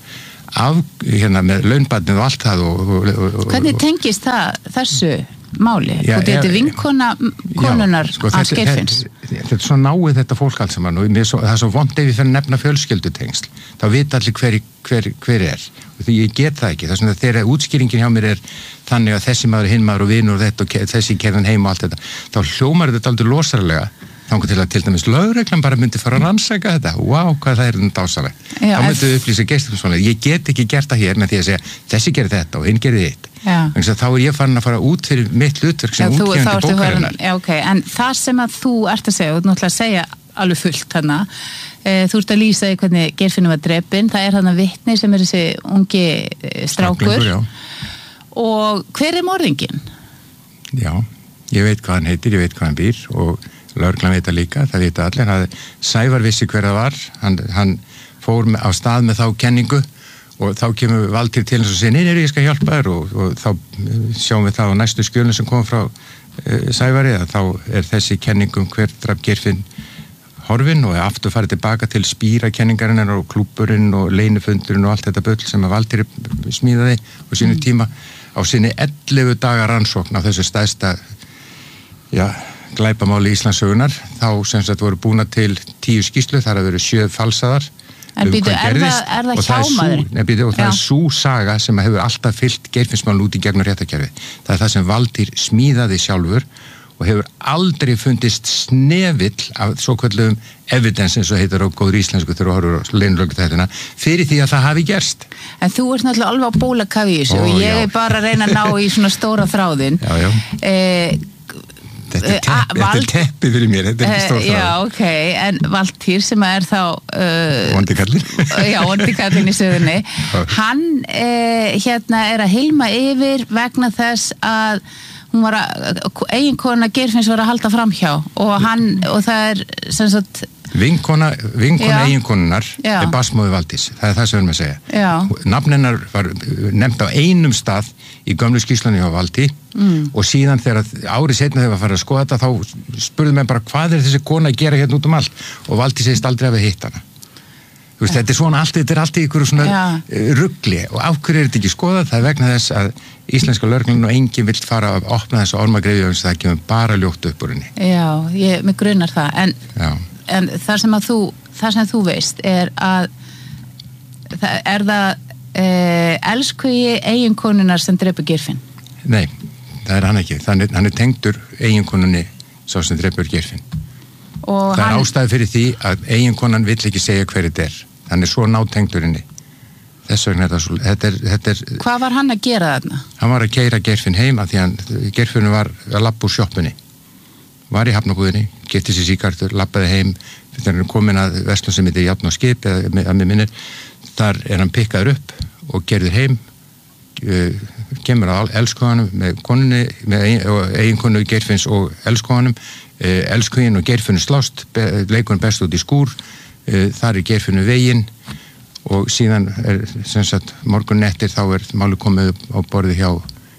með launbarnið og allt það og hvernig tengist það þessu máli? Og þetta er vinkona konunnar hans Geirfinns. Þetta er svo náið þetta fólk alls saman og það er svo vont ef ég fyrir að nefna fjölskyldutengsl. Þá vita allir hver er. Og því ég get það ekki. Það er svona þegar útskýringin hjá mér er þannig að þessi maður, hinn maður og vinur og þetta og þessi kerðan heim og allt þetta. Þá hljómar þetta aldrei losarlega. Þannig til að til dæmis lögreglan bara myndi fara að rannsaka þetta. Vá, hvað það er dásalegt. Þá myndi upplýsa Geirfinnsson. Ég get ekki gert það hér með því að segja þessi gerir þetta og hinn gerir þitt. Þá er ég farin að fara út fyrir mitt hlutverk sem útgefandi bókarinnar. En það sem að þú ert að segja, þú ert náttúrulega að segja alveg fullt hana, þú ert að lýsa í hvernig Geirfinnur var drepinn, það er hana vitni sem er þessi ungi strákur og hver er morðinginn? Já, ég veit hvað hann heitir, ég veit hvað hann býr og lögreglan veit það líka, það veit allir Sævar vissi hver það var, hann fór á stað með þá kenningu og þá kemur Valtýr til hans og segir, nei, ég skal hjálpa þér og þá sjáum við það á næstu skjölinu sem kom frá Sævari að þá er þessi kenningum hver draf Geirfinn horfin og er aftur farið tilbaka til spírakenningarinnar og klúburinn og leinifundurinn og allt þetta bull sem að Valtýr smíðaði á sínu tíma á sinni 11 daga rannsókn á þessu stærsta glæpamáli Íslandssögunar þá sem sagt voru búna til 10 skýrslu, þar að veru 7 falsaðar en býtu, er það hjámaður? Og það er sú saga sem hefur alltaf fyllt Geirfinnsmál út í gegnum réttarkerfi. Það er það sem Valtýr smíðaði sjálfur og hefur aldrei fundist snevill af svokvöldum evidence eins og heitir á góður íslensku þegar þú horfur á leinulögguþættina fyrir því að það hafi gerst. En þú ert náttúrulega alveg á bólakafi í þessu og ég er bara að reyna að ná í svona stóra þráðin. Þetta er teppi fyrir mér, þetta er ekki stór þráð. Já, ok, en Valtýr sem er þá vondikallin. Já, vondikallin í sögunni. Hann er að hilma yfir vegna þess að hún var eiginkona Geirfinns var að halda framhjá og það er sem sagt vinkona eiginkonunnar er basmóði Valdís, það er það sem við erum að segja. Nafn hennar var nefnt á einum stað í gömlu skýrslunni hjá Valtý og síðan þegar árið seinna þegar við farið að skoða þetta þá spurðum við bara hvað er þessi kona að gera hérna út allt og Valtý segist aldrei að við hitt hana. Þetta er svona allt, þetta er allt í ykkur svona rugli og af hverju er þetta ekki skoðað? Það er vegna þess að íslenska lögreglun og enginn vill fara að opna þessu ormagreiðu og það kemur bara ljótt upp úr henni. Já, mig grunar það en það sem þú veist er að er það elskugi eiginkonunnar sem dreipur Geirfinn? Nei, það er hann ekki. Hann er tengdur eiginkonunni sá sem dreipur Geirfinn. Og það er ástæði fyrir því að eiginkonan vill ekki segja hver þetta er. Hann er svo nátengdur henni. Þess vegna er það svo... Þetta er... Hvað var hann að gera þarna? Hann var að keyra Geirfinn heim af því að Geirfinn var að labba úr sjoppunni. Var í hafnabúðinni, getið sér síkartur, labbaði heim, þegar hann komin að verslun sem heitir Járn og skip, eða að mér minnir, þar er hann pikkaður upp og gerður heim, kemur að elskóðanum með konunni, með eiginkonu Geirfinns og elskóðanum, elskóðin og Geirfinnu slást, leikurinn best út í skúr, þar er Geirfinnu veginn og síðan er sem sagt morgun eftir þá er máli komið á borði hjá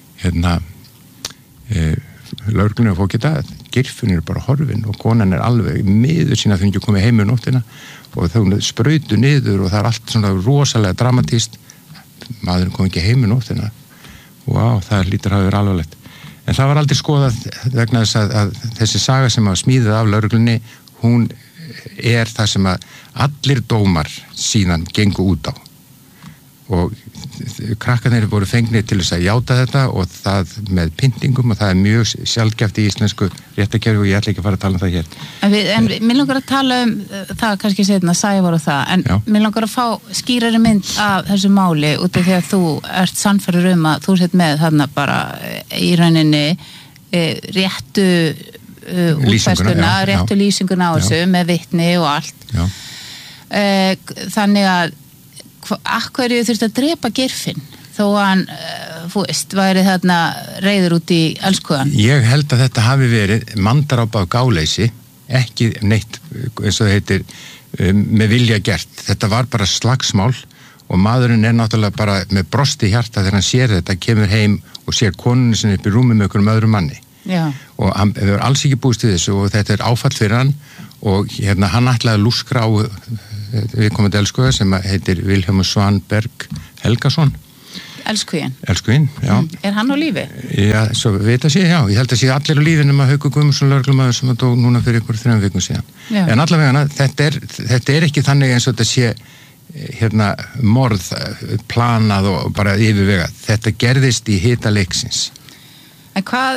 lögreglunni og fólk geta Geirfinnur er bara horfin og konan er alveg miður sína þegar ekki komið heim um nóttina og þau sprautu niður og það er allt svona rosalega dramatíst maðurinn kom ekki heim um nóttina og það lítur að vera alvarlegt en það var aldrei skoðað vegna þess að þessi saga sem að smíðið af lögreglunni hún er það sem að allir dómar síðan gengu út á og krakkarnir voru fengnir til þess að játa þetta og það með pyntingum og það er mjög sjaldgæft í íslensku réttarkerfi og ég ætla ekki að fara að tala um það hér. En mér langar að tala um það kannski seinna, Sævar og það, en mér langar að fá skýrari mynd af þessu máli út af því að þú ert sannfærður að þú sett með þarna bara í rauninni réttu útfærsluna, réttu lýsinguna á þessu með vitni og allt. Þannig að hverju þurfti að drepa Geirfinn þó hann, væri þarna reiður út í elskóðan? Ég held að þetta hafi verið mandarápa á gáleysi, ekki neitt, eins og það heitir, með vilja gert. Þetta var bara slagsmál og maðurinn náttúrulega bara með brosti hjarta þegar hann sér þetta, kemur heim og sér konunni sinni upp í rúmi með einhverjum öðrum manni. Já. Og hann hefur alls ekki búist við þessu og þetta áfall fyrir hann og hann ætlaði að lúskra á viðkomandi elskuga sem heitir Vilhjálmur Svanberg Helgason. Elskuginn, já. Er hann á lífi? Já, svo veit að sé, já. Ég held að sé allir á lífi nema Haukur Guðmundsson lögreglumaður sem dó núna fyrir ykkur 3 vikum síðan. Já. En allavega þetta er ekki þannig eins og þetta sé morð planað og bara yfirvegað. Þetta gerðist í hita leiksins. En hvað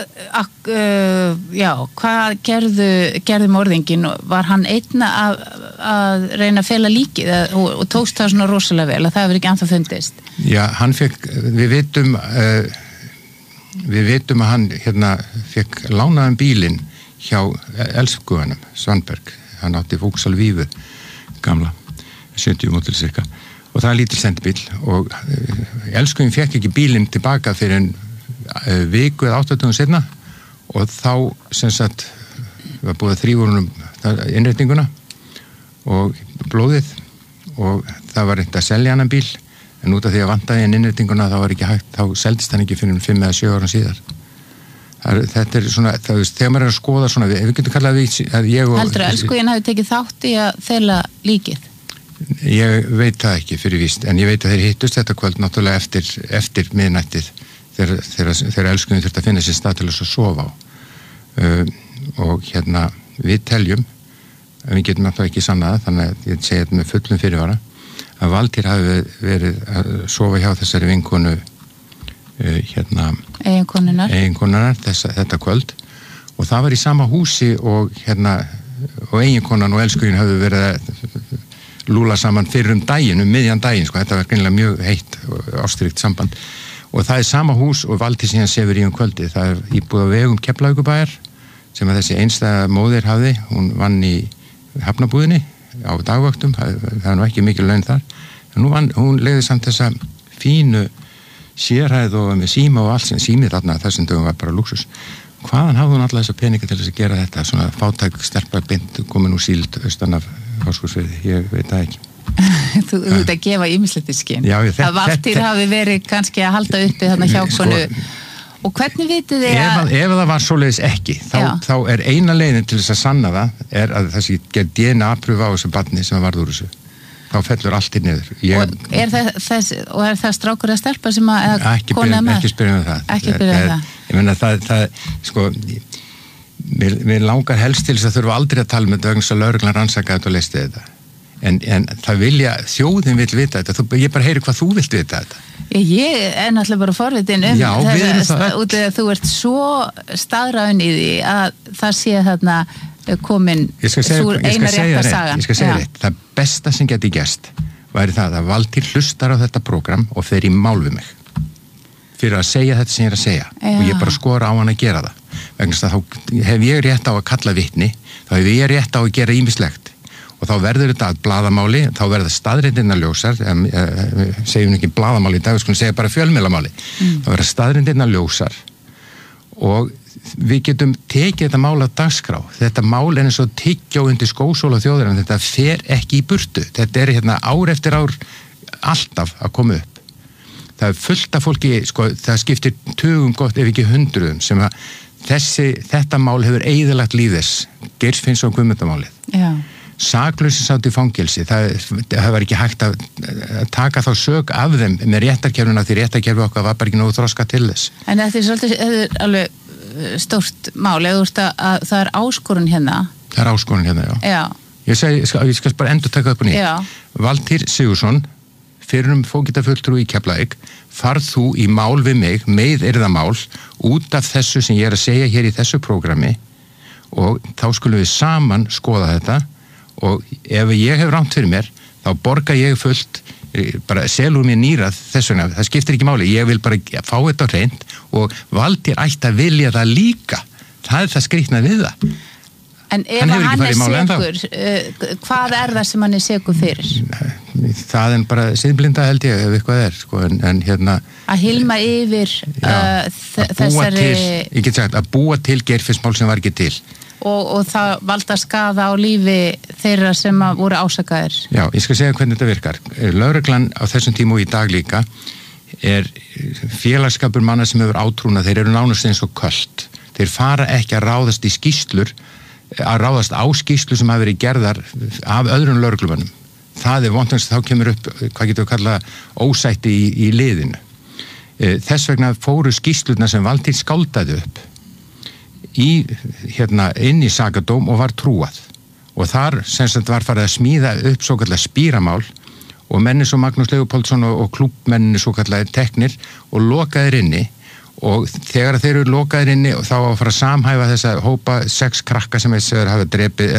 gerði morðinginn? Var hann einn að reyna að fela líkið og tókst það svona rosalega vel að það hefur ekki ennþá fundist? Já, hann við vitum að hann fekk lánaðan bílinn hjá elskuganum, Svanberg. Hann átti Vauxhall-Vífu gamla, 70 mótil cirka. Og það er lítil sendibíl og elskuginn fekk ekki bílinn tilbaka fyrir en viku eða 8 dögum seinna og þá sem sagt var búið að þrífa honum innréttinguna og blóðið og það var reynt að selja hann bíl en út af því að vantaði hann innréttinguna þá var ekki hægt, þá seldist hann ekki fyrir 5 eða 7 árum síðar. Þetta er svona, þegar maður að skoða svona, við getum kallað að ég og... Heldur að elskuginn hafi tekið þátt í að fela líkið? Ég veit það ekki fyrir víst, en ég veit að þeir hittust þetta kvöld náttúrulega eftir miðnættið þegar elskuginn þurfti að finna sér stað til þess að sofa á. Og við teljum, við getum náttúrulega ekki sannað, þannig að ég segi þetta með fullum fyrirvara, að Valtýr hafi verið að sofa hjá þessari vinkonu eiginkonunnar þetta kvöld og það var í sama húsi og eiginkonan og elskuginn hafi verið að lúla saman fyrir daginn, miðjan daginn, sko. Þetta var greinilega mjög heitt og ástríkt samband og það er sama hús og Valtýr síðan sefur í kvöldi. Það er íbúð á vegum Keflavíkurbæjar sem að þessi einstæða móðir hafði, hún vann í hafnabúðinni á dagvöktum, það var nú ekki mikil laun þar en hún legði samt þessa fínu sérhæð og með síma og allt sem símið þarna þessum dögum var bara lúksus. Hvaðan hafði hún alla þessa peninga til þess að gera þetta, svona fátæk stelpa beint komin úr síld austan af Fáskursfirði, ég veit það ekki. Þú ert að gefa ýmislegt í skinn. Að Valtýr hafi verið kannski að halda uppi þarna hjá konu. Og hvernig vitið þið að... Ef það var svoleiðis ekki, þá er eina leiðin til þess að sanna það, er að það sé gerð DNA-pröfu á þessu barni sem varð úr þessu. Þá fellur allt í niður. Og er það strákur að stelpa sem að kona með? Ekki spyrja með það. Ekki spyrja með það. Ég meina það sko, mér langar helst til þess að þurfa aldrei að tala með þetta vegna svo lögreglan rannsakaði þetta og leysti þetta. En það þjóðin vill vita þetta, ég bara heyri hvað þú vilt vita þetta. Ég er náttúrulega bara forvitin út af þú ert svo staðráðin í því að það sé þarna komin eina rétta sagan. Ég skal segja rétt, það besta sem geti gerst væri það að Valtýr hlustar á þetta prógram og fer í mál við mig fyrir að segja þetta sem ég er að segja og ég bara skora á hann að gera það vegna þess að þá hef ég rétt á að kalla vitni, þá hef ég rétt á að gera ýmislegt og þá verður þetta að blaðamáli, þá verður staðreyndirnar ljósar, segjum ekki blaðamáli í dag, við skulum segja bara fjölmiðlamáli, þá verður staðreyndirnar ljósar og við getum tekið þetta mál af dagskrá. Þetta mál er eins og tyggjó undir skósóla þjóðir en þetta fer ekki í burtu. Þetta er ár eftir ár alltaf að koma upp. Það er fullt af fólki, sko, það skiptir tugum gott ef ekki hundruðum sem að þetta mál hefur eyðilagt líf þess, Geirs Finnsson Guðmundamálið. Já. Saklausir sátt í fangelsi, það var ekki hægt að taka þá sök af þeim með réttarkerfuna því réttarkerfi okkar var bara ekki nógu þroska til þess. En þetta er alveg stórt mál, eða þú veist að það er áskorun hérna. Það er áskorun hérna, já. Ég skal bara endur taka upp á nýtt. Valtýr Sigurðsson, fyrrum fógetafulltrúi í Keflavík, farð þú í mál við mig, meiðyrðamál, út af þessu sem ég er að segja hér í þessu prógrami og þá skulum við saman skoða þetta og ef ég hef rangt fyrir mér, þá borga ég fullt, bara selur mér nýrað þess vegna, það skiptir ekki máli, ég vil bara fá þetta á hreint og Valtýr ætti að vilja það líka, það er það skrýtna við það. En ef hann er segur, hvað er það sem hann er segur fyrir? það er bara siðblinda held ég ef eitthvað sko, en hérna að hilma yfir þessari ég get sagt að búa til Geirfinnsmál sem var ekki til og það valda skaða á lífi þeirra sem voru ásakaðir. Já, ég skal segja hvernig þetta virkar. Lögreglan á þessum tíma og í dag líka félagsskapur manna sem hefur átrúna, þeir eru nánast eins og köld. Þeir fara ekki að ráðast í skýrslur, að ráðast á skýrslur sem hafa verið gerðar af öðrum lögreglumönnum. Það vondast þá kemur upp, hvað getur við kalla ósætti í liðinu. Þess vegna fóru skýrslurna sem Valtýr skáldaði upp inn í sakadóm og var trúað. Og þar sem sagt var farið að smíða upp svo kallar spíramál og menni svo Magnús Leópoldsson og klúbbmenni svo kallar teknir og lokaðir inni og þegar þeir eru lokaðir inni og þá að fara að samhæfa þessa hópa 6 krakka sem hafa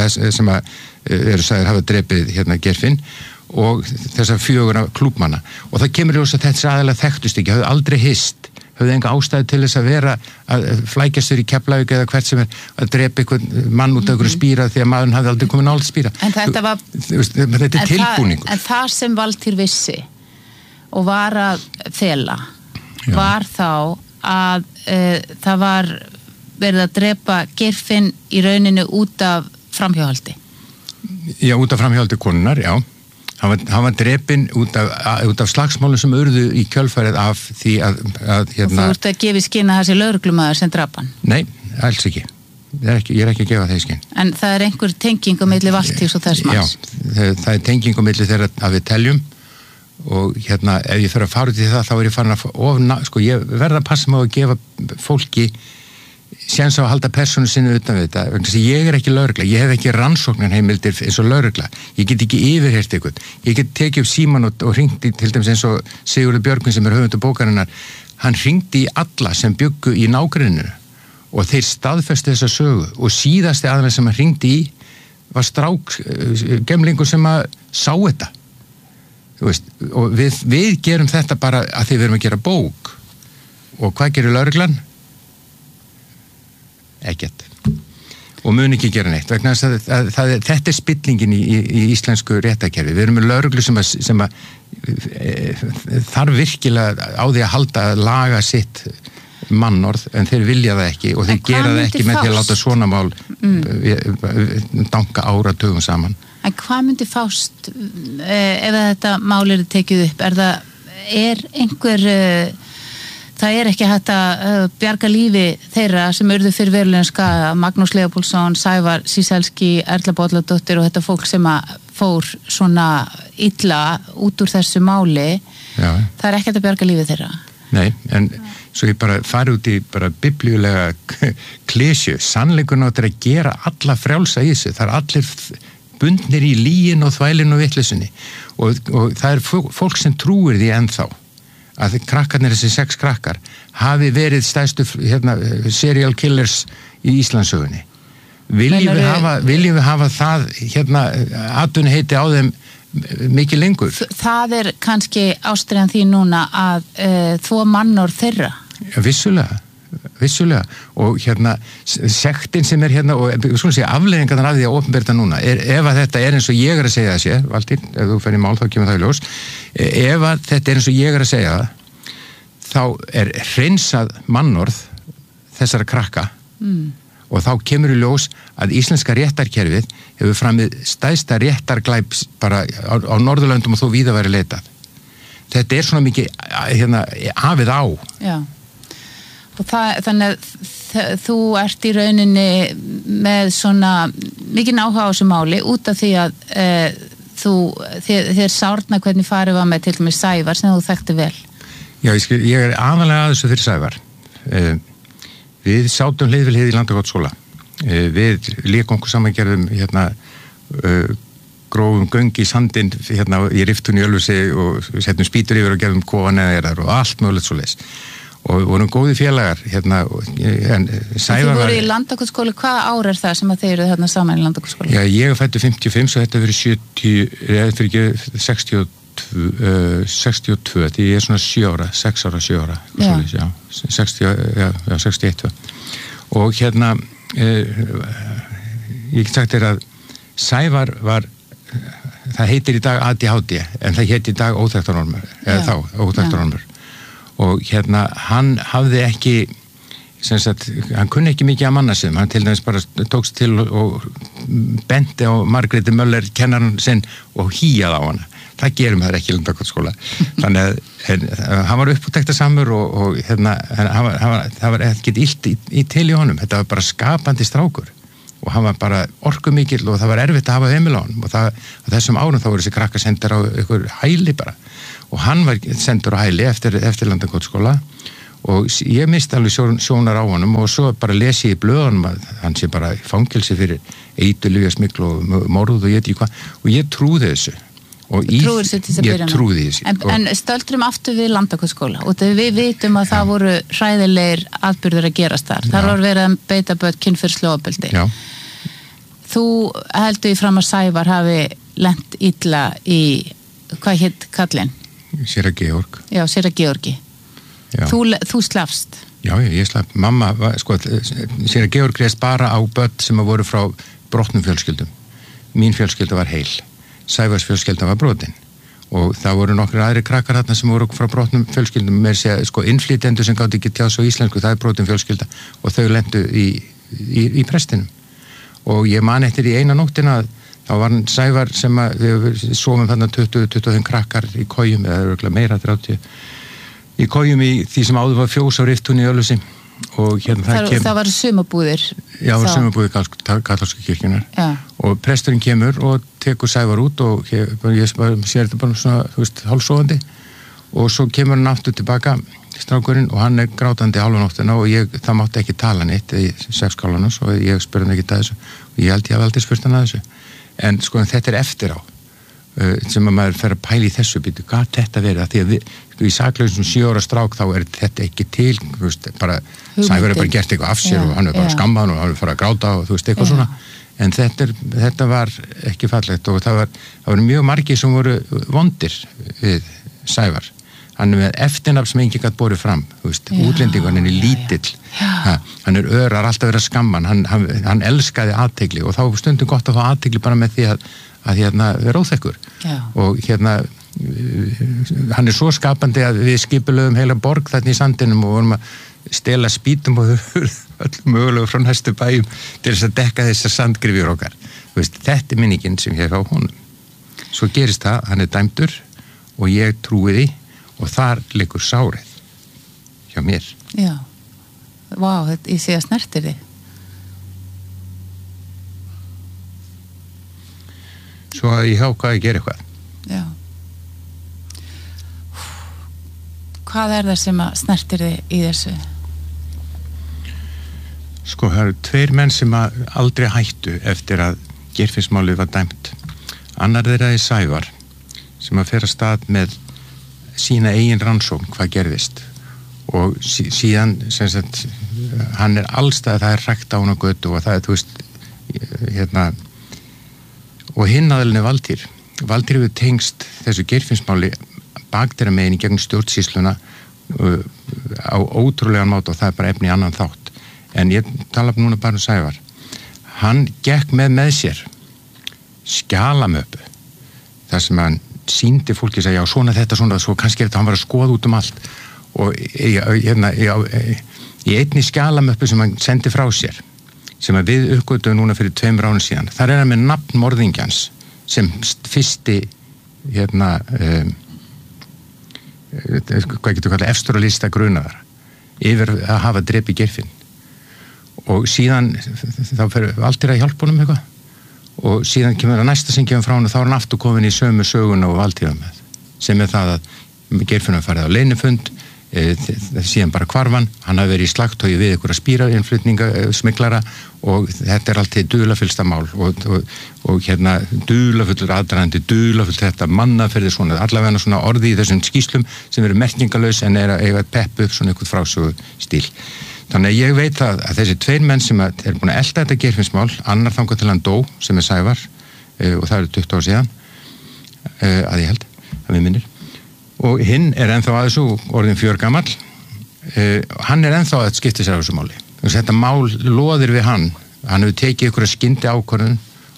drepið Geirfinn og þessa 4 klúbbmanna og það kemur ljós að þetta aðalega þekktust ekki, hafði aldrei hist, hafði enga ástæðu til þess að vera að flækjast þér í Keflavík eða hvert sem að drepa einhvern mann út af einhverju spýra því að maðurinn hafði aldrei komið nálægt spýra. En þetta var þetta er tilbúningur. En það sem Valtýr vissi og var að fela var þá að það var verið að drepa Geirfinn í rauninu út af framhjáhaldi. Já, út af framhjáhaldi konunnar, já. Hann var drepinn út af slagsmálum sem urðu í kjölfarið af því að Og þú ert að gefa í skinn að það sé lögreglumaður sem drap hann? Nei, alls ekki. Ég er ekki að gefa það í skinn. En það er einhver tenging á milli Valtýrs og þess manns? Já, það er tenging á milli þeirra að við teljum og ef ég fer að fara út í það þá er ég farin að ég verð að passa mig á að gefa fólki séns á að halda persónu sinni utan við þetta, vegna þess að ég er ekki lögregla, ég hef ekki rannsóknarheimildir eins og lögregla, ég get ekki yfirheyrt eitthvað, ég get tekið upp síman og hringdi til dæmis eins og Sigurður Björgvin sem er höfundur bókarinnar, hann hringdi í alla sem bjuggu í nágrenninu og þeir staðfestu þessa sögu og síðasti aðeins sem hann hringdi í var gemlingur sem að sá þetta, þú veist, og við gerum þetta bara að því við erum að gera bók og hvað gerir lögreglan? Ekkert og mun ekki gera neitt vegna þess að þetta er spillingin í íslensku réttarkerfi. Við erum með lögreglu sem að þarf virkilega á því að halda að laga sitt mannorð en þeir vilja það ekki og þeir gera það ekki með því að láta svona mál danka áratugum saman. En hvað myndi fást ef þetta mál er tekið upp? Það er ekki hægt að bjarga lífi þeirra sem urðu fyrir verulegum skaða, Magnús Leópoldsson, Sævar Síselski, Erla Bolladóttir og þetta fólk sem að fór svona illa út úr þessu máli. Já. Það er ekki hægt að bjarga lífi þeirra. Nei, en svo ég bara fari út í bara biblíulega klísju, sannleikurinn á þetta að gera alla frjálsa í þessu, það er allir bundnir í lygin og þvælin og vitleysunni og það er fólk sem trúir því ennþá að krakkarnir, þessi 6 krakkar hafi verið stærstu serial killers í Íslandssögunni. Viljum við hafa það atvinnuheiti á þeim mikið lengur? Það er kannski ástæðan því núna að þvo mannorð þeirra. Vissulega og sektin sem er og við skulum segja afleiðingarnar af því að opinberta núna ef að þetta er eins og ég er að segja það sé, Valtýr, ef þú fer í mál þá kemur það í ljós, ef að þetta er eins og ég er að segja það þá er hreinsað mannorð þessara krakka og þá kemur í ljós að íslenska réttarkerfið hefur framið stærsta réttarglæp bara á Norðurlöndum og þó víða væri leitað. Þetta er svona mikið afið á. Já. Og þannig að þú ert í rauninni með svona mikið áhuga á þessu máli út af því að þér sárna hvernig farið var með til dæmis Sævar sem þú þekkti vel. Já, ég er aðalega að þessu fyrir Sævar. Við sátum hlið við hlið í Landakotsskóla. Við lékum okkur samangerðum grófum göng í sandinn í Riftunni í Ölfusi og settum spýtur yfir og gerðum kofaneðar og allt mögulegt svo leis. Og vorum góði félagar en Sævar var... Þið voru í Landakotsskóla, hvaða ár er það sem að þeir eru þarna saman í Landakotsskóla? Já, ég er fæddur 55 svo þetta verið 62 því ég er svona 6 ára svoleiðis, já, 61 og ég get sagt þér að Sævar var það heitir í dag ADHD en það heitir í dag óþekktarormur eða þá óþekktarormur og hann hafði ekki hann kunni ekki mikið að manna sig hann til dæmis bara tókst til og benti á Margréti Möller kennarann sinn og hýjaði á hana það gerum það ekki í Landakotsskóla þannig að hann var uppúttektarsamur og það var ekkert illt í til í honum þetta var bara skapandi strákur og hann var bara orkumikill og það var erfitt að hafa heimil á honum og á þessum árum þá voru þessi krakkar sendir á ykkur hæli bara og hann var sendur á hæli eftir Landakotsskóla og ég misti alveg sjónar á honum og svo bara lesi ég í blöðunum að hann sé bara í fangelsi fyrir eiturlyfjasmygl og morð og ég veit ekki hvað og ég trúði þessu og ég trúði þessu en stöldrum aftur við Landakotsskóla og við vitum að það voru hræðilegir atburður að gerast þar var verið að beita börn kynferðislegu ofbeldi þú heldur í fram að Sævar hafi lent illa í hvað hétt kallinn? Séra Georg já, Séra Georgi þú slafst já, ég slapp, mamma Séra Georg reist bara á börn sem voru frá brotnum fjölskyldum mín fjölskylda var heil Sævars fjölskylda var brotin og það voru nokkru aðri krakkar þarna sem voru frá brotnum fjölskyldum með innflytjendur sem gátt ekki tjá svo íslensku, það brotin fjölskylda og þau lentu í prestinum og ég man eftir í eina nóttina þá var hann Sævar sem við sofum þarna 20-25 krakkar í kojum eða meira 30 í kojum í því sem áður var fjós á Riftúni í Ölfusi og það var sumabúðir já, það var sumabúðir kaþólsku kirkjunar og presturinn kemur og tekur Sævar út og ég sér þetta bara svona, hálfsofandi og svo kemur hann aftur tilbaka strákurinn og hann grátandi hálfanóttina og það mátti ekki tala neitt í sexskálanum og ég spurði hann ekki að þessu og ég held ég hafi aldrei spurt hann að þessu en þetta eftir á sem að maður fer að pæla í þessu býtu, hvað þetta verið, að því að við í saklausum 7 ára strák þá þetta ekki til bara, Sævar bara gert eitthvað af sér og hann bara skammaðan og hann fara að gráta og eitthvað svona, en þetta var ekki fallegt og það var mjög margir sem voru vondir við Sævar hann með eftirnafn sem enginn gat borið fram útlendingan hann lítill hann örar alltaf verið að skamma hann elskaði athygli og þá stundum gott að fá athygli bara með því að vera óþekkur og hann svo skapandi að við skipulögum heila borg þarna í sandinum og vorum að stela spýtum og öllum mögulega frá næstu bæjum til þess að dekka þessar sandgrifjur okkar þetta minningin sem ég hef á honum svo gerist það, hann dæmdur og ég trúi því og þar liggur sárið hjá mér já, vá, ég sé að snertir þig svo að ég ákvað að gera eitthvað já hvað það sem að snertir þig í þessu? Það eru 2 menn sem aldrei hættu eftir að Geirfinnsmálið var dæmt annar þeirra Sævar sem að fer að stað með sína eigin rannsókn hvað gerðist og síðan sem sagt hann allstað, það hrækt á hann á götu og það og hinn aðelinni Valtýr hefur tengst þessu Geirfinnsmáli bakdýra megin í gegnum stjórnsýsluna á ótrúlegan máta og það bara efni í annan þátt en ég tala núna bara Sævar hann gekk með sér skjalamöpu þar sem hann sýndi fólki að já svona þetta svona svo kannski hann var að skoða út allt og í einni skjalamöpu sem hann sendi frá sér sem að við uppgötum núna fyrir 2 árum síðan þar hann með nafn morðingjans sem fyrsti hvað getur kallað efstur á lista grunaðar yfir að hafa drepið Geirfinn og síðan þá fer Valtýr að hjálpa honum eitthvað og síðan kemur að næsta sem kemur frá hann þá hann aftur komin í sömu söguna og Valtýr með sem það að Geirfinn farið á leynifund síðan bara hvarfan, hann hafi verið í slagtogi við ykkur að spýra innflutninga smiklara og þetta alltaf dularfyllsta mál og dularfullur aðdragandi, dularfull þetta mannaferði svona, allavega svona orði í þessum skýslum sem eru merkingarlaus en eiga að peppa upp svona ykkur frásögu stíl þannig að ég veit að þessi 2 menn sem er búin að elda þetta Geirfinnsmál annar þangað til hann dó sem Sævar og það eru 20 ár síðan að ég held, að við minnir og hinn ennþá að þessu orðin 4 gamall hann ennþá að skipta sér af þessu máli þetta mál loðir við hann hefur tekið ykkur að skyndi ákvörðun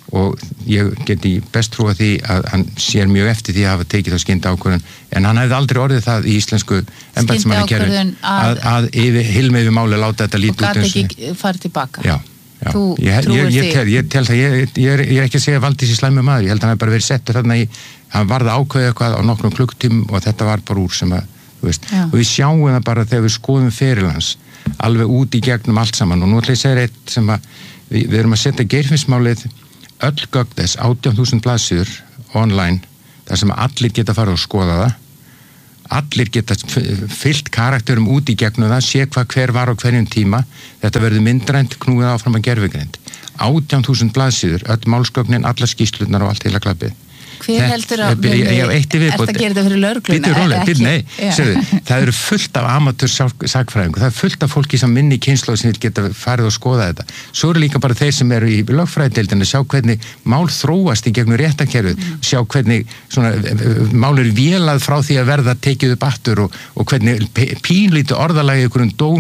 og ég geti best trúa því að hann sér mjög eftir því að hafa tekið þá skynda ákvörðun, en hann hefði aldrei orðið það í íslensku embættismannakerfi að hilma yfir máli láta þetta lítið út og gæti ekki farið tilbaka. Já. Þú trúir því? Ég tel það, ég er ekki að segja Valdís í slæmu maður, ég held að hann hef bara verið settur þarna í, hann varði ákveðið eitthvað á nokkrum klukktímum og þetta var bara úr sem að, þú veist, og við sjáum það bara þegar við skoðum feril hans, alveg út í gegnum allt saman, og nú ætla ég að segja eitt sem að við erum að setja Geirfinnsmálið öll gögn þess 18.000 blaðsíður online, þar sem allir geta farið að skoða það, allir geta fyllt karakterum út í gegnum það, sé hvað hver var á hverjum tíma, þetta verður myndrænt knúið áfram að gerfigreind. 18.000 blaðsíður, öll málsgögnin, allar skýrslurnar og allt heila klappið. Hver heldur að ert að gera þetta fyrir lögregluna? Það eru fullt af amatör sakfræðingu, það er fullt af fólki sem minni kynslóð sem vil geta farið og skoða þetta. Svo eru líka bara þeir sem eru í lögfræðideildinni, sjá hvernig mál þróast í gegnum réttakerfið, sjá hvernig svona, mál eru vélað frá því að verða tekið upp aftur og hvernig pínlítið orðalagi ykkur dóm